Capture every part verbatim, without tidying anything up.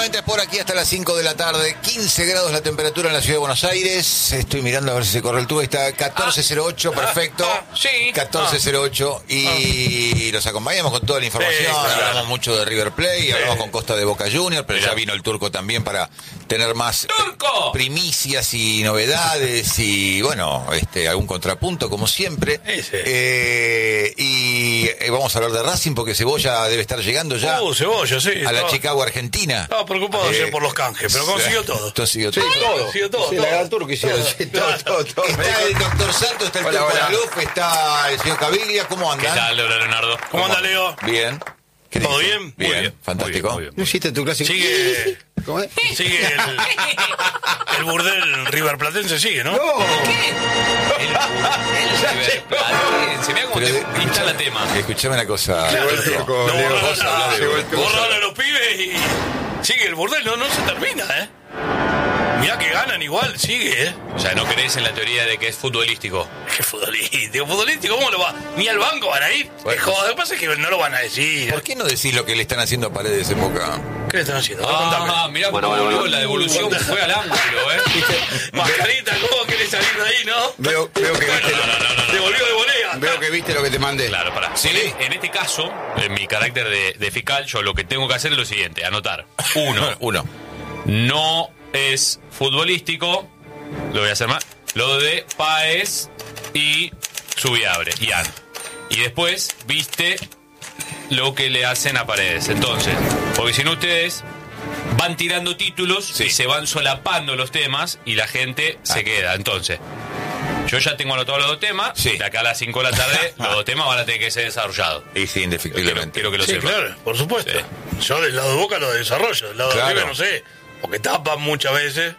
Nuevamente es por aquí hasta las cinco de la tarde, quince grados la temperatura en la ciudad de Buenos Aires. Estoy mirando a ver si se corre el tubo. Está catorce cero ocho, ah, perfecto. Ah, sí. catorce cero ocho. Y ah. los acompañamos con toda la información. Sí, claro. Hablamos mucho de River Plate, sí. hablamos con Costa de Boca Juniors, pero Mira. ya vino el Turco también para tener más ¡Turco! primicias y novedades y, bueno, este algún contrapunto, como siempre. Sí, sí. Eh, y eh, vamos a hablar de Racing porque Cebolla debe estar llegando ya. Uh, Cebolla, sí. A estaba, la Chicago, Argentina. Estaba preocupado eh, por los canjes, pero consiguió todo. Consiguió sí, todo. todo. Consiguió todo. Sí, todo. la gran Turco hicieron. Todo, sí, todo, todo, todo. Está el doctor Santos, está el hola, Turco hola. Maluf, está el señor Caviglia. ¿Cómo andan? ¿Qué tal, Leonardo? ¿Cómo, ¿Cómo anda, Leo? Bien. ¿Todo dice? bien? Bien, Muy bien. fantástico. Muy bien, muy bien. ¿No hiciste tu clásico? Sigue, ¿Cómo es? sigue el, el burdel riverplatense, sigue, ¿no? ¡No! ¿Qué? El burdel riverplatense. Mirá cómo Pero, te pinta la tema. Escuchame una cosa. Claro, Turco. Turco, no, Leo, borraron vos a- hablás de vos. borraron a los pibes y sigue el burdel, no, no se termina, ¿eh? Mirá que ganan igual, sigue, ¿eh? O sea, no crees en la teoría de que es futbolístico. ¿Qué futbolístico? ¿Futbolístico? ¿Cómo lo va? ¿Ni al banco van a ir? Bueno, Joder, lo que pasa es que no lo van a decir. ¿Por qué no decís lo que le están haciendo a Paredes en Boca? ¿Qué le están haciendo? Ah, Contame. mirá Bueno, cómo bueno, volvió la devolución bueno. fue al ángulo, ¿eh? Mascarita, ¿cómo querés salir de ahí, no? Veo, veo que Bueno, viste, no, no, no, no, devolvió de volea. veo que viste lo que te mandé. Claro, pará. Sí. En, en este caso, en mi carácter de, de fiscal, yo lo que tengo que hacer es lo siguiente: anotar. Uno, Uno. no es futbolístico. Lo voy a hacer más. Lo de Páez y Subiabre. Y An. Y después, viste lo que le hacen a Paredes. Entonces, porque si no ustedes van tirando títulos Sí. y se van solapando los temas y la gente Ah. se queda. Entonces, yo ya tengo anotados los dos temas. Sí. De acá a las cinco de la tarde, los dos temas van a tener que ser desarrollados. Y sí, Quiero, indefectiblemente. quiero que lo Sí, sepan. claro, por supuesto. Sí. Yo del lado de Boca lo desarrollo, del lado Claro. de River no sé, porque tapan muchas veces.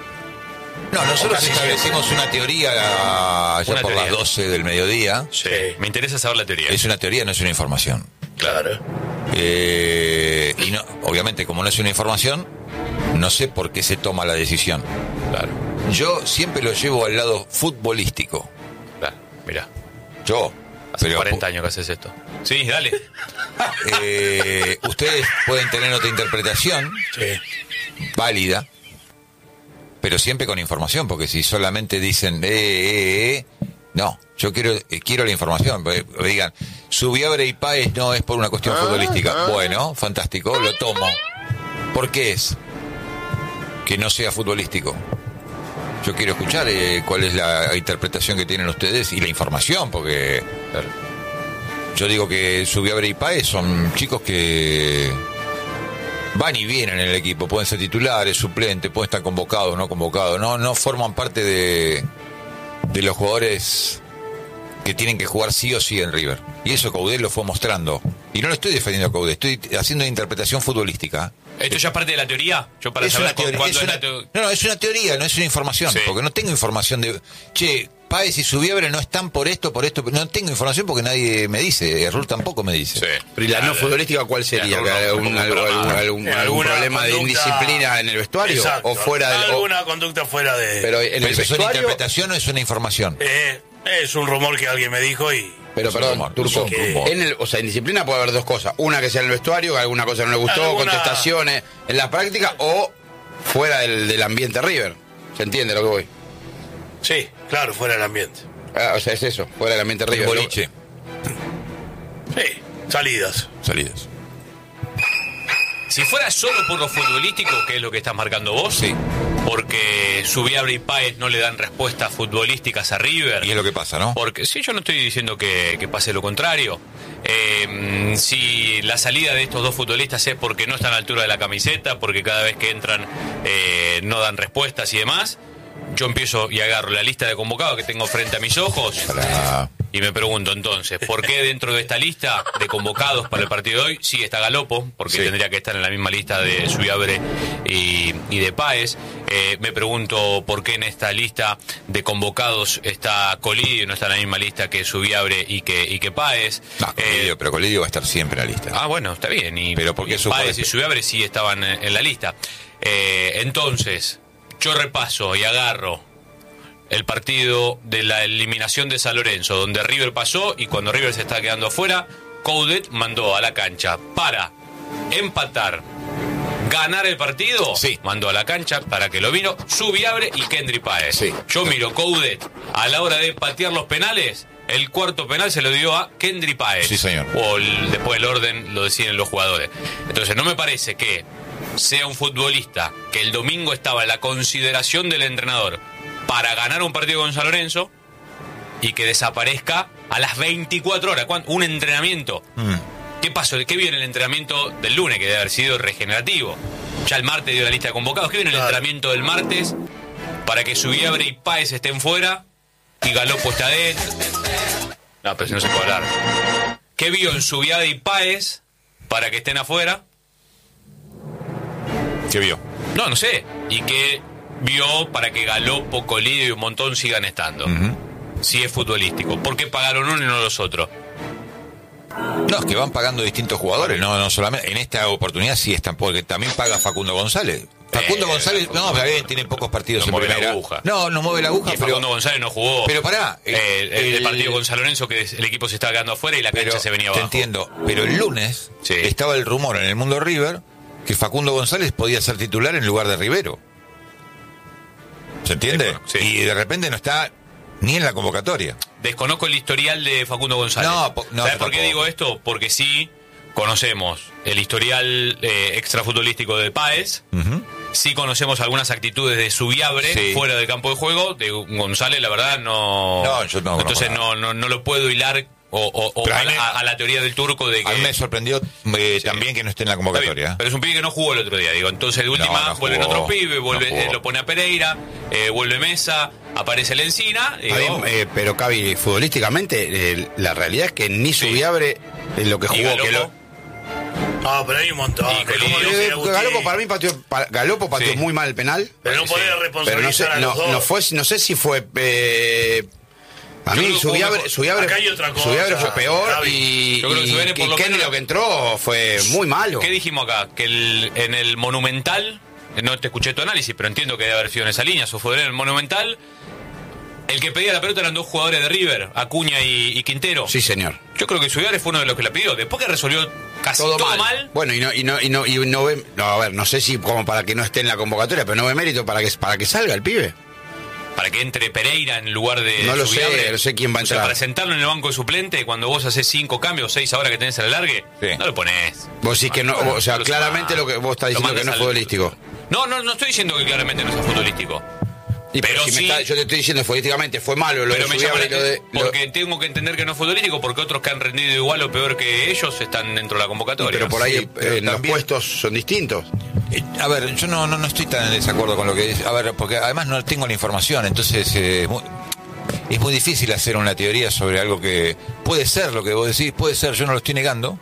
No, nosotros Casi establecimos una teoría allá Una por teoría. las doce del mediodía. Sí. Me interesa saber la teoría. Es una teoría, no es una información. Claro. Eh, y no, obviamente, como no es una información, no sé por qué se toma la decisión. Claro, Yo siempre lo llevo al lado futbolístico. claro. Mirá, Yo. hace Pero cuarenta años que haces esto. Sí, dale. eh, ustedes pueden tener otra interpretación Sí. válida, pero siempre con información, porque si solamente dicen, eh, eh, eh, no, yo quiero eh, quiero la información, porque digan, Subiabre y Páez no es por una cuestión Ah, futbolística. ah. Bueno, fantástico, lo tomo. ¿Por qué es? Que no sea futbolístico. Yo quiero escuchar eh, cuál es la interpretación que tienen ustedes y la información, porque Claro. yo digo que Subiabre y Páez son chicos que van y vienen en el equipo, pueden ser titulares, suplentes, pueden estar convocados, no convocados, no, no forman parte de, de los jugadores que tienen que jugar sí o sí en River. Y eso Coudet lo fue mostrando. Y no lo estoy defendiendo a Coudet, estoy haciendo una interpretación futbolística. ¿Esto ya es parte de la teoría? Yo para Es saber una teoría, cuándo es es una- la teo- no, no, es una teoría, no es una información, Sí. porque no tengo información de, che, Páez y Subiabre no están por esto, por esto, no tengo información porque nadie me dice, Rul tampoco me dice. Sí. Pero ¿y la no futbolística cuál sería? Ya, no, ¿Que no, algún, tampoco, algún, pero algún, nada. algún- Eh, algún alguna problema de conducta- indisciplina en el vestuario? Exacto. ¿O fuera del, o- Alguna conducta fuera de... pero en el Pero eso es una vestuario? interpretación o es una información. Eh, es un rumor que alguien me dijo y... Pero Es un perdón, rumor, Turco, es un rumor. en el, o sea, en disciplina puede haber dos cosas. Una que sea en el vestuario, que alguna cosa no le gustó, Alguna- contestaciones en la práctica, o fuera del, del ambiente River. ¿Se entiende lo que voy? Sí, claro, fuera del ambiente. Ah, o sea, es eso, fuera del ambiente El River. boliche, Sí, salidas. salidas. Si fuera solo por lo futbolístico, que es lo que estás marcando vos, Sí. porque Subiabre y Páez no le dan respuestas futbolísticas a River. Y es lo que pasa, ¿no? Porque sí, yo no estoy diciendo que, que pase lo contrario. Eh, si la salida de estos dos futbolistas es porque no están a la altura de la camiseta, porque cada vez que entran eh, no dan respuestas y demás, yo empiezo y agarro la lista de convocados que tengo frente a mis ojos Para- y me pregunto entonces, ¿por qué dentro de esta lista de convocados para el partido de hoy sí está Galopo? Porque Sí. tendría que estar en la misma lista de Subiabre y, y de Páez. Eh, me pregunto por qué en esta lista de convocados está Colidio y no está en la misma lista que Subiabre y que, y que Páez. No, Colidio, Eh, pero Colidio va a estar siempre en la lista. Ah, bueno, está bien. Y, Pero porque y su Páez jugador- y Subiabre sí estaban en, en la lista. Eh, entonces, yo repaso y agarro el partido de la eliminación de San Lorenzo, donde River pasó y cuando River se está quedando afuera, Coudet mandó a la cancha para empatar ganar el partido, Sí. mandó a la cancha para que lo vino Zubiabre y Kendry Páez. Sí. Yo miro Coudet a la hora de patear los penales. El cuarto penal se lo dio a Kendry Páez. Sí, señor. O el- después el orden lo deciden los jugadores. Entonces no me parece que sea un futbolista que el domingo estaba en la consideración del entrenador para ganar un partido con San Lorenzo y que desaparezca a las veinticuatro horas. ¿Cuánto? Un entrenamiento. Mm. ¿Qué pasó? ¿Qué viene el entrenamiento del lunes? Que debe haber sido regenerativo. Ya el martes dio la lista de convocados. ¿Qué viene el Claro. entrenamiento del martes para que Zubiabre y Páez estén fuera y Galopo está adentro? No, pero si no se puede hablar. ¿Qué vio en Zubiabre y Páez para que estén afuera? ¿Qué vio? No, no sé. ¿Y qué vio para que Galopo, Colidio y un montón sigan estando? Ujú. Si es futbolístico. ¿Por qué pagaron uno y no los otros? No, es que van pagando distintos jugadores, no, no solamente. En esta oportunidad sí están, porque también paga Facundo González. Facundo Eh, González, no, está bien, tiene pocos partidos no en mueve la primera. aguja. No, no mueve la aguja, Y pero, Facundo González no jugó. pero pará. Eh, el, el el- partido con San Lorenzo, que el equipo se estaba quedando afuera y la pero cancha se venía te abajo. entiendo, pero el lunes Sí. estaba el rumor en el mundo River que Facundo González podía ser titular en lugar de Rivero. ¿Se entiende? Sí. Y de repente no está ni en la convocatoria. Desconozco el historial de Facundo González. No, po- no, ¿Sabes por qué tampoco. digo esto? Porque sí conocemos el historial eh, extrafutbolístico de Páez, Ujú. sí conocemos algunas actitudes de Zubiabre Sí. fuera del campo de juego. De González, la verdad, no. No, yo no conozco Entonces nada. no, no, no lo puedo hilar o, o- o Pero a, a mí- la, a la teoría del turco de que. A mí me sorprendió eh, también que no esté en la Está bien, convocatoria. pero es un pibe que no jugó el otro día, digo. Entonces, de última, No, no vuelven jugó, otros pibes, vuelve, no jugó. eh, lo pone a Pereira, eh, vuelve Mesa, aparece la Encina. Está bien, eh, pero Cavi, futbolísticamente, eh, la realidad es que ni Zubiabre en lo que y jugó, Galopo, que lo, No, pero hay un montón. Y que Colidio. como dice Eh, Agustín, Galopo para mí pateó, pa- Galopo pateó Sí. muy mal el penal. Pero no Sí. podés Pero no sé, responsabilizar a no, los dos. no fue, no sé si fue eh, a Yo mí creo que Zubiabre, fue- Zubiabre, acá hay otra cosa, Zubiabre fue peor Gaby. y, Yo creo que y, Zubiabre, por y lo Kenny menos- lo que entró fue muy malo. ¿Qué dijimos acá? Que el, en el Monumental, no te escuché tu análisis, pero entiendo que debe haber sido en esa línea, su fue en el Monumental. El que pedía la pelota eran dos jugadores de River, Acuña y, y Quintero. Sí, señor. Yo creo que Zubiabre fue uno de los que la pidió. Después que resolvió casi todo, mal. Bueno, y no, y no, y no, y no ve, no, a ver, no sé si como para que no esté en la convocatoria, pero no ve mérito para que, para que salga el pibe. Para que entre Pereira en lugar de No lo sé, Zubiabre. no sé quién va a O sea, entrar. para sentarlo en el banco de suplente, cuando vos haces cinco cambios, seis ahora que tenés el alargue, Sí. no lo ponés. Vos decís que no, o sea, No lo claramente sumás. lo que vos estás Lo diciendo que no mandás es al- futbolístico. No, no, no estoy diciendo que claramente no sea futbolístico. Y pero Pero si me sí- está- yo te estoy diciendo futbolísticamente fue malo lo Pero de me llama Zubiabre la y lo de, atención lo- porque tengo que entender que no es futbolístico, porque otros que han rendido igual o peor que ellos están dentro de la convocatoria. pero por ahí Sí, eh, pero en los también- puestos son distintos. Eh, A ver, yo no, no, no estoy tan en desacuerdo con lo que dice. A ver, porque además no tengo la información, entonces eh, es, muy, es muy difícil hacer una teoría sobre algo que puede ser lo que vos decís, puede ser, yo no lo estoy negando,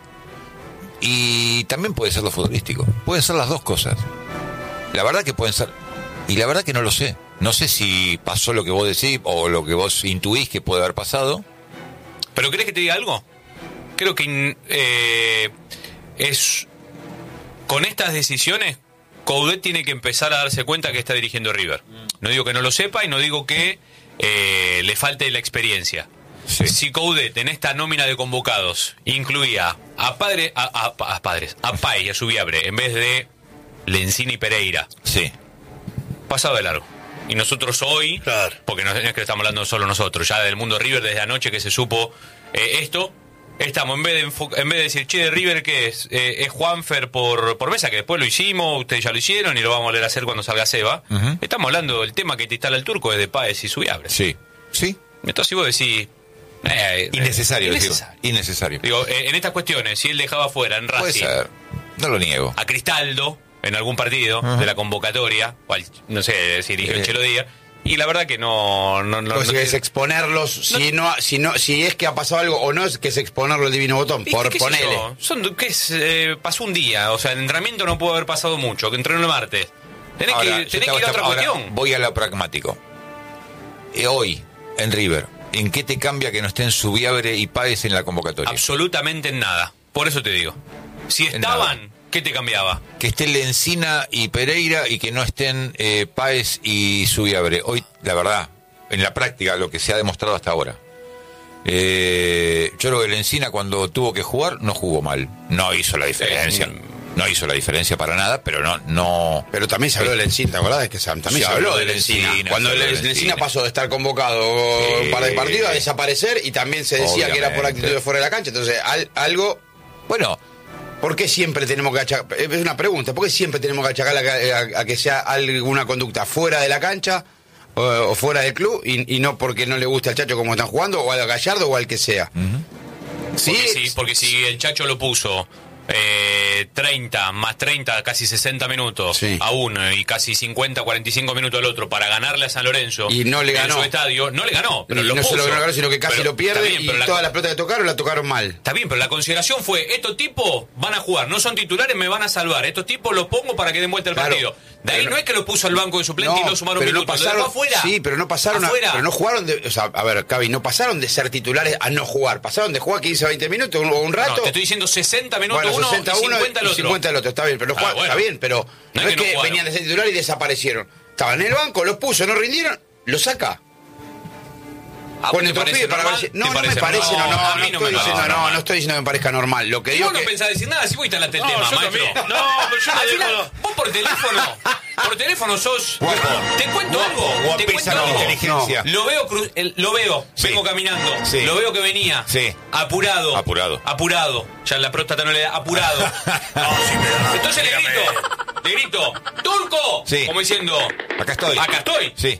y también puede ser lo futbolístico. Pueden ser las dos cosas. La verdad que pueden ser, y la verdad que no lo sé. No sé si pasó lo que vos decís o lo que vos intuís que puede haber pasado. ¿Pero querés que te diga algo? Creo que eh, es con estas decisiones Coudet tiene que empezar a darse cuenta que está dirigiendo River. No digo que no lo sepa y no digo que eh, le falte la experiencia. Sí. Si Coudet en esta nómina de convocados incluía a padre a, a- a padres, a Pay y a Zubiabre en vez de Lencini y Pereira, Sí. pasado de largo. Y nosotros hoy, Claro. porque no es que estamos hablando solo nosotros, ya del mundo River desde anoche que se supo eh, esto, estamos en vez de enfo- en vez de decir, che, River, ¿qué es? Eh, es Juanfer por, por Mesa, que después lo hicimos, ustedes ya lo hicieron y lo vamos a volver a hacer cuando salga Seba. Ujú. Estamos hablando del tema que te instala el turco es de Páez y Zubiabre. Sí. Sí. Entonces si vos decís... eh, Innecesario, eh, digo. innecesario. Innecesario. Digo, eh, en estas cuestiones, si él dejaba fuera en Puede Racing ser. No lo niego. a Cristaldo en algún partido de la convocatoria, cual, no sé si dirigió Eh. Chelo Díaz, y la verdad que no... no, no, Pues no es exponerlos, si no, si no, si es que ha pasado algo o no, es que es exponerlo el divino botón, ¿Viste? por ¿Qué sé ponerle. yo? Son, ¿qué es? Eh, pasó un día, o sea, el entrenamiento no pudo haber pasado mucho, que entrenó el martes. Tenés Ahora, que, yo tenés te que ir a hago otra esta- ahora cuestión. Voy a lo pragmático. Eh, hoy, en River, ¿en qué te cambia que no estén Zubiabre y Páez en la convocatoria? Absolutamente en nada. Por eso te digo. Si En estaban, nada. ¿qué te cambiaba? Que estén Lencina y Pereira y que no estén eh, Páez y Zubiabre. Hoy, la verdad, en la práctica, lo que se ha demostrado hasta ahora. Eh, yo creo que Lencina cuando tuvo que jugar no jugó mal. No hizo la diferencia. Eh, No hizo la diferencia para nada, pero no... no Pero también se habló de Lencina, ¿te acordás? Es que también se, se habló de Lencina. Lencina Cuando se Lencina, Lencina pasó de estar convocado sí, un par de partidos a desaparecer, y también se decía obviamente. que era por actitud de fuera de la cancha. Entonces, al, algo... Bueno... ¿Por qué siempre tenemos que achacar? Es una pregunta. ¿Por qué siempre tenemos que achacar a, a, a que sea alguna conducta fuera de la cancha o, o fuera del club y, y no porque no le gusta al Chacho como están jugando, o al Gallardo o al que sea? Uh-huh. ¿Sí? Porque, sí, porque si el Chacho lo puso eh, treinta más treinta, casi sesenta minutos sí. a uno y casi cincuenta, cuarenta y cinco minutos al otro para ganarle a San Lorenzo y no le ganó en su estadio, no le ganó, pero y lo no puso. solo ganó, sino que casi pero, lo pierde bien, y la, todas las pelotas que tocaron la tocaron mal. Está bien, pero la consideración fue, estos tipos van a jugar, no son titulares, me van a salvar, estos tipos los pongo para que den vuelta el claro, partido. De ahí no, no es que lo puso al banco de suplente no, y lo sumaron pero minutos, no pasaron, afuera. Sí, pero no pasaron a, pero no jugaron de, o sea, a ver, Cavi, no pasaron de ser titulares a no jugar, pasaron de jugar quince a veinte minutos o un rato. No, te estoy diciendo sesenta minutos bueno, uno sesenta, y cincuenta el otro. cincuenta el otro, está bien, pero no ah, jugaron, bueno. está bien, pero no, no es que, que no venían de ser titulares y desaparecieron. Estaban en el banco, los puso, no rindieron, los saca. Ah, con el trofeo para ver si... No, no me parece, no, no, no, no, estoy diciendo, no, no estoy diciendo que me parezca normal. Lo que digo vos no que... pensás decir nada, si vos instalate el no, tema, yo maestro. También. No, pero yo no Al final, dejo... vos por teléfono, por teléfono sos... Guapo. Te cuento Guapo. algo, te cuento algo. Inteligencia. No. Lo veo, cru... el, lo veo, sí. vengo caminando, sí. lo veo que venía, sí. apurado, apurado, apurado, ya la próstata no le da, apurado. no, sí me da. Entonces le grito, le grito, ¡Turco! Sí. Como diciendo... Acá estoy. Acá estoy. Sí.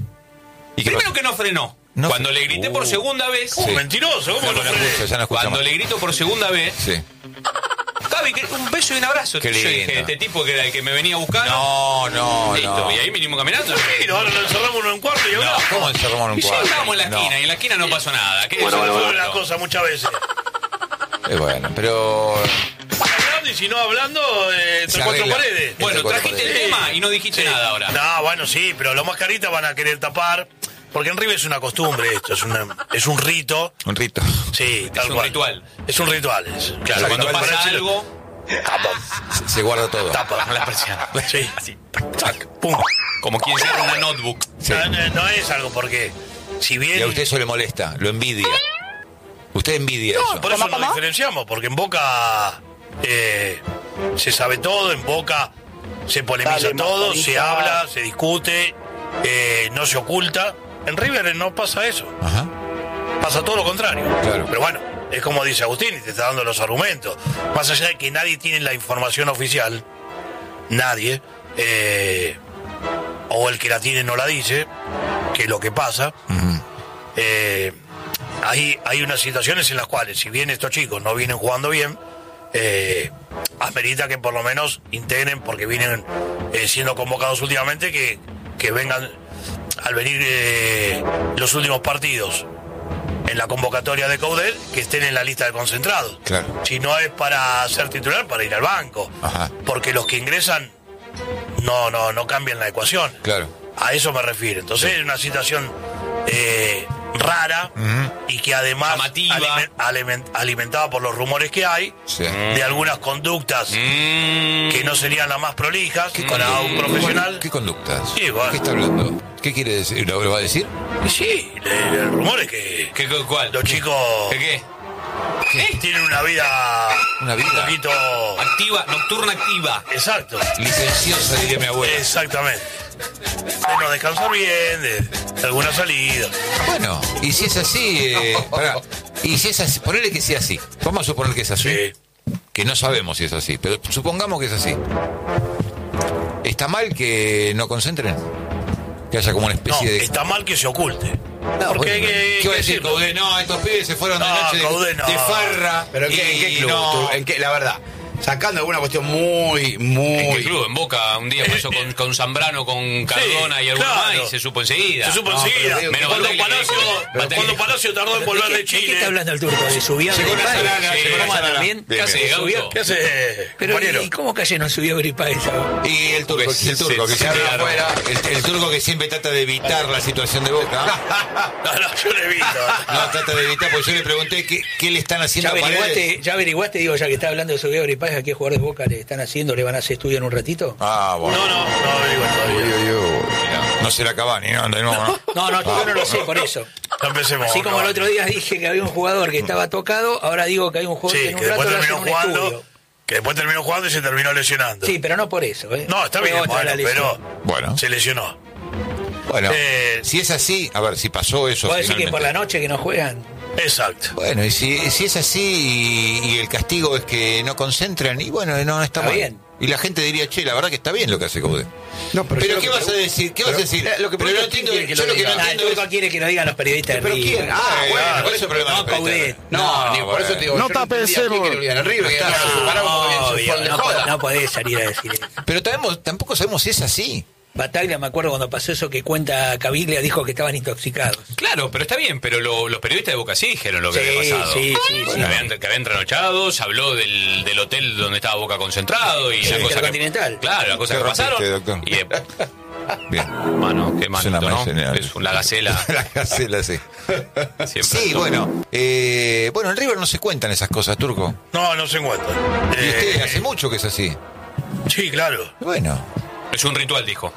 ¿Y Primero que no frenó. No Cuando fue... le grité uh. por segunda vez... Uh, sí. Mentiroso, ¿cómo no, no, no, no Cuando más. le grito por segunda vez... Sí. Gaby, un beso y un abrazo. Qué yo dije, este tipo que era el que me venía a buscar. No, no, Listo. no. Y ahí vinimos caminando. Sí, ahora lo encerramos en un cuarto y hablamos. No, ¿cómo encerramos en un cuarto? Y sí, estábamos en la esquina no. y en la esquina no pasó nada. ¿Qué bueno, bueno, bueno, la cosa muchas veces. Eh, bueno, pero... Hablando y si no hablando, eh, entre cuatro paredes. Bueno, cuatro trajiste paredes. el tema y no dijiste sí. nada ahora. No, bueno, sí, pero los mascaritas van a querer tapar. Porque en River es una costumbre esto, es, una, es un rito. Un rito. Sí, tal es un cual. ritual. Es un ritual. Es, claro, cuando pasa algo... Se, se guarda todo. Tapa las persianas. Sí. Así. Tac, pum. Como quien cierra una notebook. Sí. No, no, no es algo porque, si bien... Y a usted eso le molesta, lo envidia. Usted envidia no, eso. por eso nos diferenciamos, porque en Boca eh, se sabe todo, en Boca se polemiza Dale, todo, se habla, se discute, eh, no se oculta. En River no pasa eso. Ajá. Pasa todo lo contrario. Claro. Pero bueno, es como dice Agustín y te está dando los argumentos. Más allá de que nadie tiene la información oficial, nadie, eh, o el que la tiene no la dice, que es lo que pasa, uh-huh. eh, hay, hay unas situaciones en las cuales, si bien estos chicos no vienen jugando bien, eh, amerita que por lo menos integren, porque vienen eh, siendo convocados últimamente, que, que vengan al venir eh, los últimos partidos en la convocatoria de Coudet, que estén en la lista de concentrados. Claro. Si no es para ser titular, para ir al banco. Ajá. Porque los que ingresan no no no cambian la ecuación. Claro. A eso me refiero. Entonces sí. es una situación eh, rara uh-huh. y que además aliment, aliment, alimentada por los rumores que hay sí. de algunas conductas mm. que no serían las más prolijas para un profesional. ¿Qué conductas? Sí, bueno. ¿Qué está hablando? ¿Qué quiere decir? ¿Lo va a decir? Sí, el rumor es que, ¿Qué, cuál? los chicos ¿Qué qué? ¿Qué? Tienen una vida una vida un poquito activa, nocturna activa. Exacto. Licenciosa, diría mi abuela. Exactamente. De no descansar bien, de, de alguna salida. Bueno, y si es así, eh, pará, y si es así, ponele que sea así. Vamos a suponer que es así. Sí. Que no sabemos si es así, pero supongamos que es así. ¿Está mal que no concentren? Que haya como una especie no, de... está mal que se oculte. No, porque bueno, hay que, ¿qué va a decir Coudet? No, estos pibes se fueron de no, noche de, Coudet, no. de farra. ¿Pero en qué, y, en qué club? No. ¿En qué, la verdad, sacando alguna cuestión muy, muy... ¿En qué club? En Boca, un día pasó con, con Zambrano, con Cardona sí, y alguna claro. más y se supo enseguida. Se supo no, enseguida. Menos cuando, que Palacio, que, que, cuando Palacio tardó en volver de Chile. ¿De qué está hablando el turco? ¿De su viaje? Llegó Gripay? Nazarana, Sí, llegó Nazarana. ¿Bien? ¿Qué hace, Gaucho? ¿Qué hace, Pero, compañero? ¿y cómo calle no subió Gripay? Y el turco, Porque el turco se, que se se se afuera, el, el turco que siempre trata de evitar la situación de Boca. No, no, yo le evito. No, trata de evitar, porque yo le pregunté qué, qué le están haciendo Ya a Paredes. averiguaste, ya averiguaste, digo, ya que está hablando de su Gripay, ¿a qué jugador de Boca le están haciendo? ¿Le van a hacer estudio en un ratito? Ah, bueno. No, no, no averigué todavía. Uy, uy, uy. No, no será Cavani, no, no, no. No, no, yo no lo sé, por eso. No empecemos. Así como no, el otro día dije que había un jugador que estaba tocado, ahora digo que hay un jugador sí, que en un que rato después le hacen terminó un jugando. estudio. Que después terminó jugando y se terminó lesionando. Sí, pero no por eso. ¿eh? No, está Fue bien, otra bueno, la lesión. pero Bueno. se lesionó. Bueno, Eh, si es así, a ver, si pasó eso. ¿Vos decís que finalmente. por la noche que no juegan? Exacto. Bueno, y si, si es así y, y el castigo es que no concentran, y bueno, no está, Está mal. bien. Y la gente diría, che, la verdad que está bien lo que hace Coudet. No, pero pero yo ¿qué lo que vas a pregun- decir? ¿Qué pero, vas a decir? eh, lo que pero pregunto, no entiendo, ¿quién quiere que yo lo lo que no diga? Ah, el entiendo turco es... quiere que lo digan los periodistas de ¿Pero River. quién? Ah, Eh, bueno, ¿cuál es el problema no, de los Coudet. periodistas? No, No, ni por eso te digo. No yo entendía tapecemos. quién quiere que lo digan en River, que No, no se separamos porque se Obvio, fue de no, joda. no podés salir a decir eso. Pero tampoco, tampoco sabemos si es así. Bataglia, me acuerdo cuando pasó eso que cuenta Caviglia, dijo que estaban intoxicados. Claro, pero está bien, pero lo- los periodistas de Boca sí dijeron lo que Sí, había pasado. sí, sí, Que sí. habían, que habían trasnochado, se habló del, del hotel donde estaba Boca concentrado y Sí, la cosa que, Intercontinental. claro, la cosa ¿Qué que pasaron. rompiste, doctor? Y, eh, Bien. mano, qué Es manito, una ¿no? mala señal. Es la gacela. La gacela, sí. Siempre. Sí, bueno. Eh, bueno, en River no se cuentan esas cosas, Turco. No, no se encuentra. Y usted Eh, hace mucho que es así. sí, claro. Bueno. Es un ritual, dijo.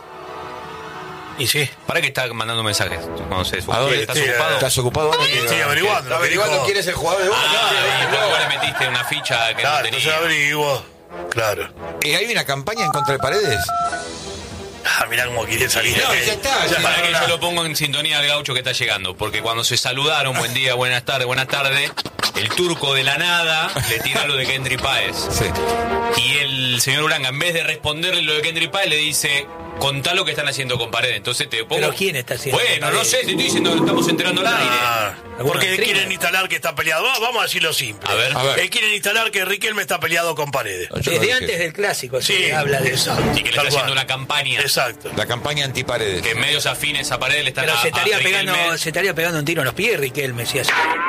Y sí. ¿Para qué está mandando mensajes? Cuando se ¿A dónde? ¿Estás Sí, ocupado? ¿Estás ocupado ahora? Y estoy averiguando. Está lo que averiguando dijo- quién es el jugador de Boca. Ah, y vos le metiste una ficha que Claro, no entonces tenía. averiguo. Claro. Eh, ¿Hay una campaña en contra de Paredes? Ah, mirá cómo quiere salir. No, ya está, ya Para no, que no. yo lo pongo en sintonía al gaucho que está llegando, porque cuando se saludaron, buen día, buenas tardes, buenas tardes, el turco de la nada le tira lo de Kendry Páez. Sí. Y el señor Uranga, en vez de responderle lo de Kendry Páez, le dice, contá lo que están haciendo con Paredes. Entonces te pongo... ¿Pero quién está haciendo Bueno, con no Paredes? sé, te estoy diciendo que estamos enterando al aire. Ah, ¿Algunos porque streamers? quieren instalar que está peleado. Va- Vamos a decirlo simple. A ver. A ver. Él quieren instalar que Riquelme está peleado con Paredes. Yo lo Desde dije. antes del clásico Sí, se habla de eso. exacto. Y que le Tal está haciendo cual. una campaña. Exacto. La campaña anti-Paredes. Que en medios afines a Paredes le están Pero a- se a estaría, Riquelme. pegando, se estaría pegando un tiro en los pies Riquelme, si así.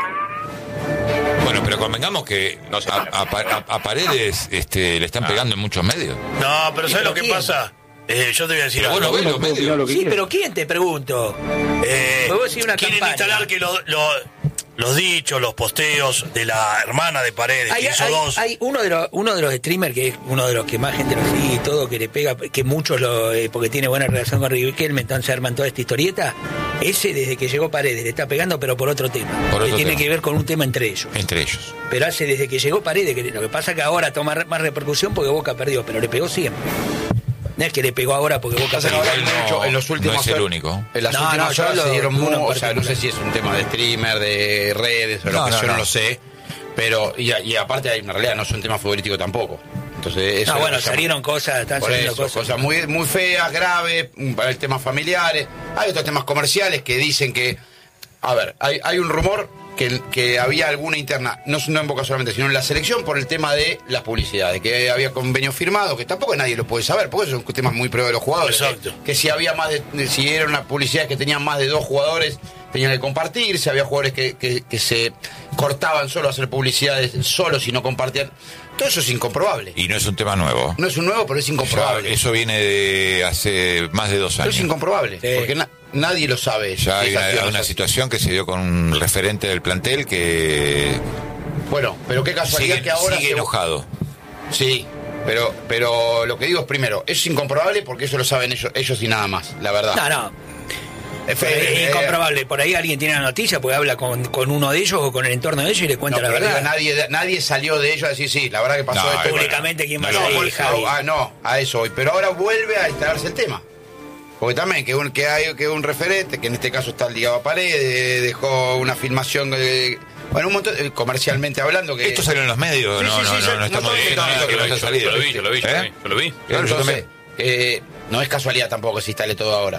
Bueno, pero convengamos que No sé. a, a Pa- a- a Paredes este, le están pegando en muchos medios. No, pero ¿Y ¿sabes pero lo que quién? pasa? Eh, yo te voy a decir Pero algo. bueno, ves los medios. Sí, pero ¿quién te pregunto? Eh, Vos decís una quieren campaña. instalar que lo- lo- los dichos, los posteos de la hermana de Paredes, Hay, que hizo hay- dos. hay uno de los uno de los streamers que es uno de los que más gente lo sigue y todo, que le pega, que muchos lo eh, porque tiene buena relación con Riquelme, entonces arman toda esta historieta. Ese desde que llegó Paredes le está pegando, pero por otro tema, Por que otro tiene tema. que ver con un tema entre ellos. Entre ellos. Pero hace desde que llegó Paredes, que lo que pasa es que ahora toma re- más repercusión porque Boca perdió, pero le pegó siempre. No es que le pegó ahora porque Boca Pasa que perdió. ahora Igual no- mucho, en los últimos no es el hor- único. En las No, últimas no, yo horas lo- se dieron uno en mu- o sea, no particular. sé si es un tema de streamer, de redes o lo No, que no, yo no no. lo sé, pero y, y aparte hay una realidad, no es un tema futbolístico tampoco. Entonces eso No, es bueno, lo que llama- salieron cosas, están por saliendo eso, cosas. cosas muy muy feas, graves, un- hay temas familiares, hay otros temas comerciales que dicen que, a ver, hay, hay un rumor que, que había alguna interna, no, no en Boca solamente, sino en la selección por el tema de las publicidades, que había convenios firmados, que tampoco nadie lo puede saber, porque esos son temas muy pruebas de los jugadores. Exacto. Que, que si había más de, de- si era una publicidad que tenían más de dos jugadores, tenían que compartir, si había jugadores que, que, que se cortaban solo a hacer publicidades solos y no compartían. Todo eso es incomprobable. Y no es un tema nuevo. No es un nuevo, pero es Ya, incomprobable. eso viene de hace más de dos Pero años. es incomprobable, Sí. porque na- nadie lo sabe. Ya hay Esas una, acciones una así. situación que se dio con un referente del plantel que Bueno, pero qué casualidad sigue, que ahora sigue se- enojado. Sí, pero pero lo que digo es primero, es incomprobable porque eso lo saben ellos, ellos y nada más, la verdad. No, no. Es, Por ahí eh, es incomprobable. Por ahí alguien tiene la noticia porque habla con, con uno de ellos o con el entorno de ellos y le cuenta no, la pero verdad. digo, nadie, nadie salió de ellos a decir, sí, la verdad que pasó No, esto. Públicamente, ¿quién va a No, salir, por- Javi? ah, no, a eso voy. Pero ahora vuelve a instalarse el tema. Porque también que un, que hay que un referente, que en este caso está ligado a Paredes, dejó una filmación de, bueno, un montón, eh, comercialmente hablando, que Esto salió en los medios, Sí, no, sí, no, sí, no, sí, no no estamos estoy diciendo diciendo nada que que no lo haya hizo, salido. Yo lo vi, yo lo vi, yo lo ¿Eh? vi, yo lo vi. Claro, yo entonces, también. eh, no es casualidad tampoco que se instale todo ahora.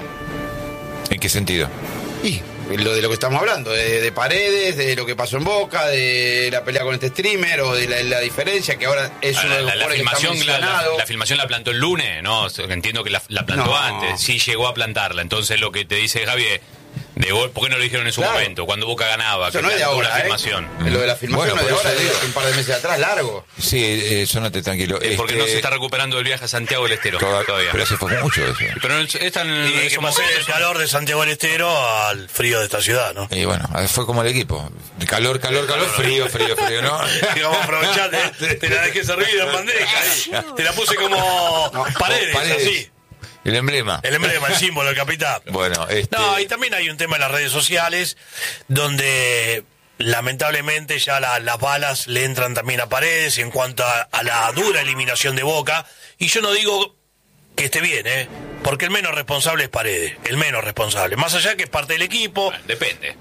¿En qué sentido? Y lo de lo que estamos hablando, de, de Paredes, de lo que pasó en Boca, de la pelea con este streamer o de la, la diferencia que ahora es uno La, de los la- la jugadores que está filmación, la, la- mencionado. la filmación la plantó el lunes, no, entiendo que la, la plantó No. antes, sí llegó a plantarla. Entonces lo que te dice Javi es, de gol, ¿por qué no lo dijeron en su Claro. momento? Cuando Boca ganaba, Eso que no es de plantó ahora, la ¿eh? filmación. Lo de la filmación Bueno, no es de por ahora, eso es de digo. un par de meses atrás, largo. Sí, eh, sonate tranquilo. Es porque no Este, se está recuperando del viaje a Santiago del Estero toda- todavía. Pero se fue mucho eso. Pero es es tan... Y que esos pasé del momentos- calor de Santiago del Estero al frío de esta ciudad, ¿no? Y bueno, fue como el equipo. Calor, calor, calor, frío, frío, frío, ¿no? Y vamos a aprovechar, te, te la dejé servida en bandeja ahí. Te la puse como paredes, Paredes. así. El emblema. El emblema, el símbolo, el capitán. Bueno, este... No, y también hay un tema en las redes sociales donde lamentablemente ya la, las balas le entran también a Paredes en cuanto a, a la dura eliminación de Boca. Y yo no digo que esté bien, ¿eh? Porque el menos responsable es Paredes, el menos responsable. Más allá que es parte del equipo. Bueno, depende.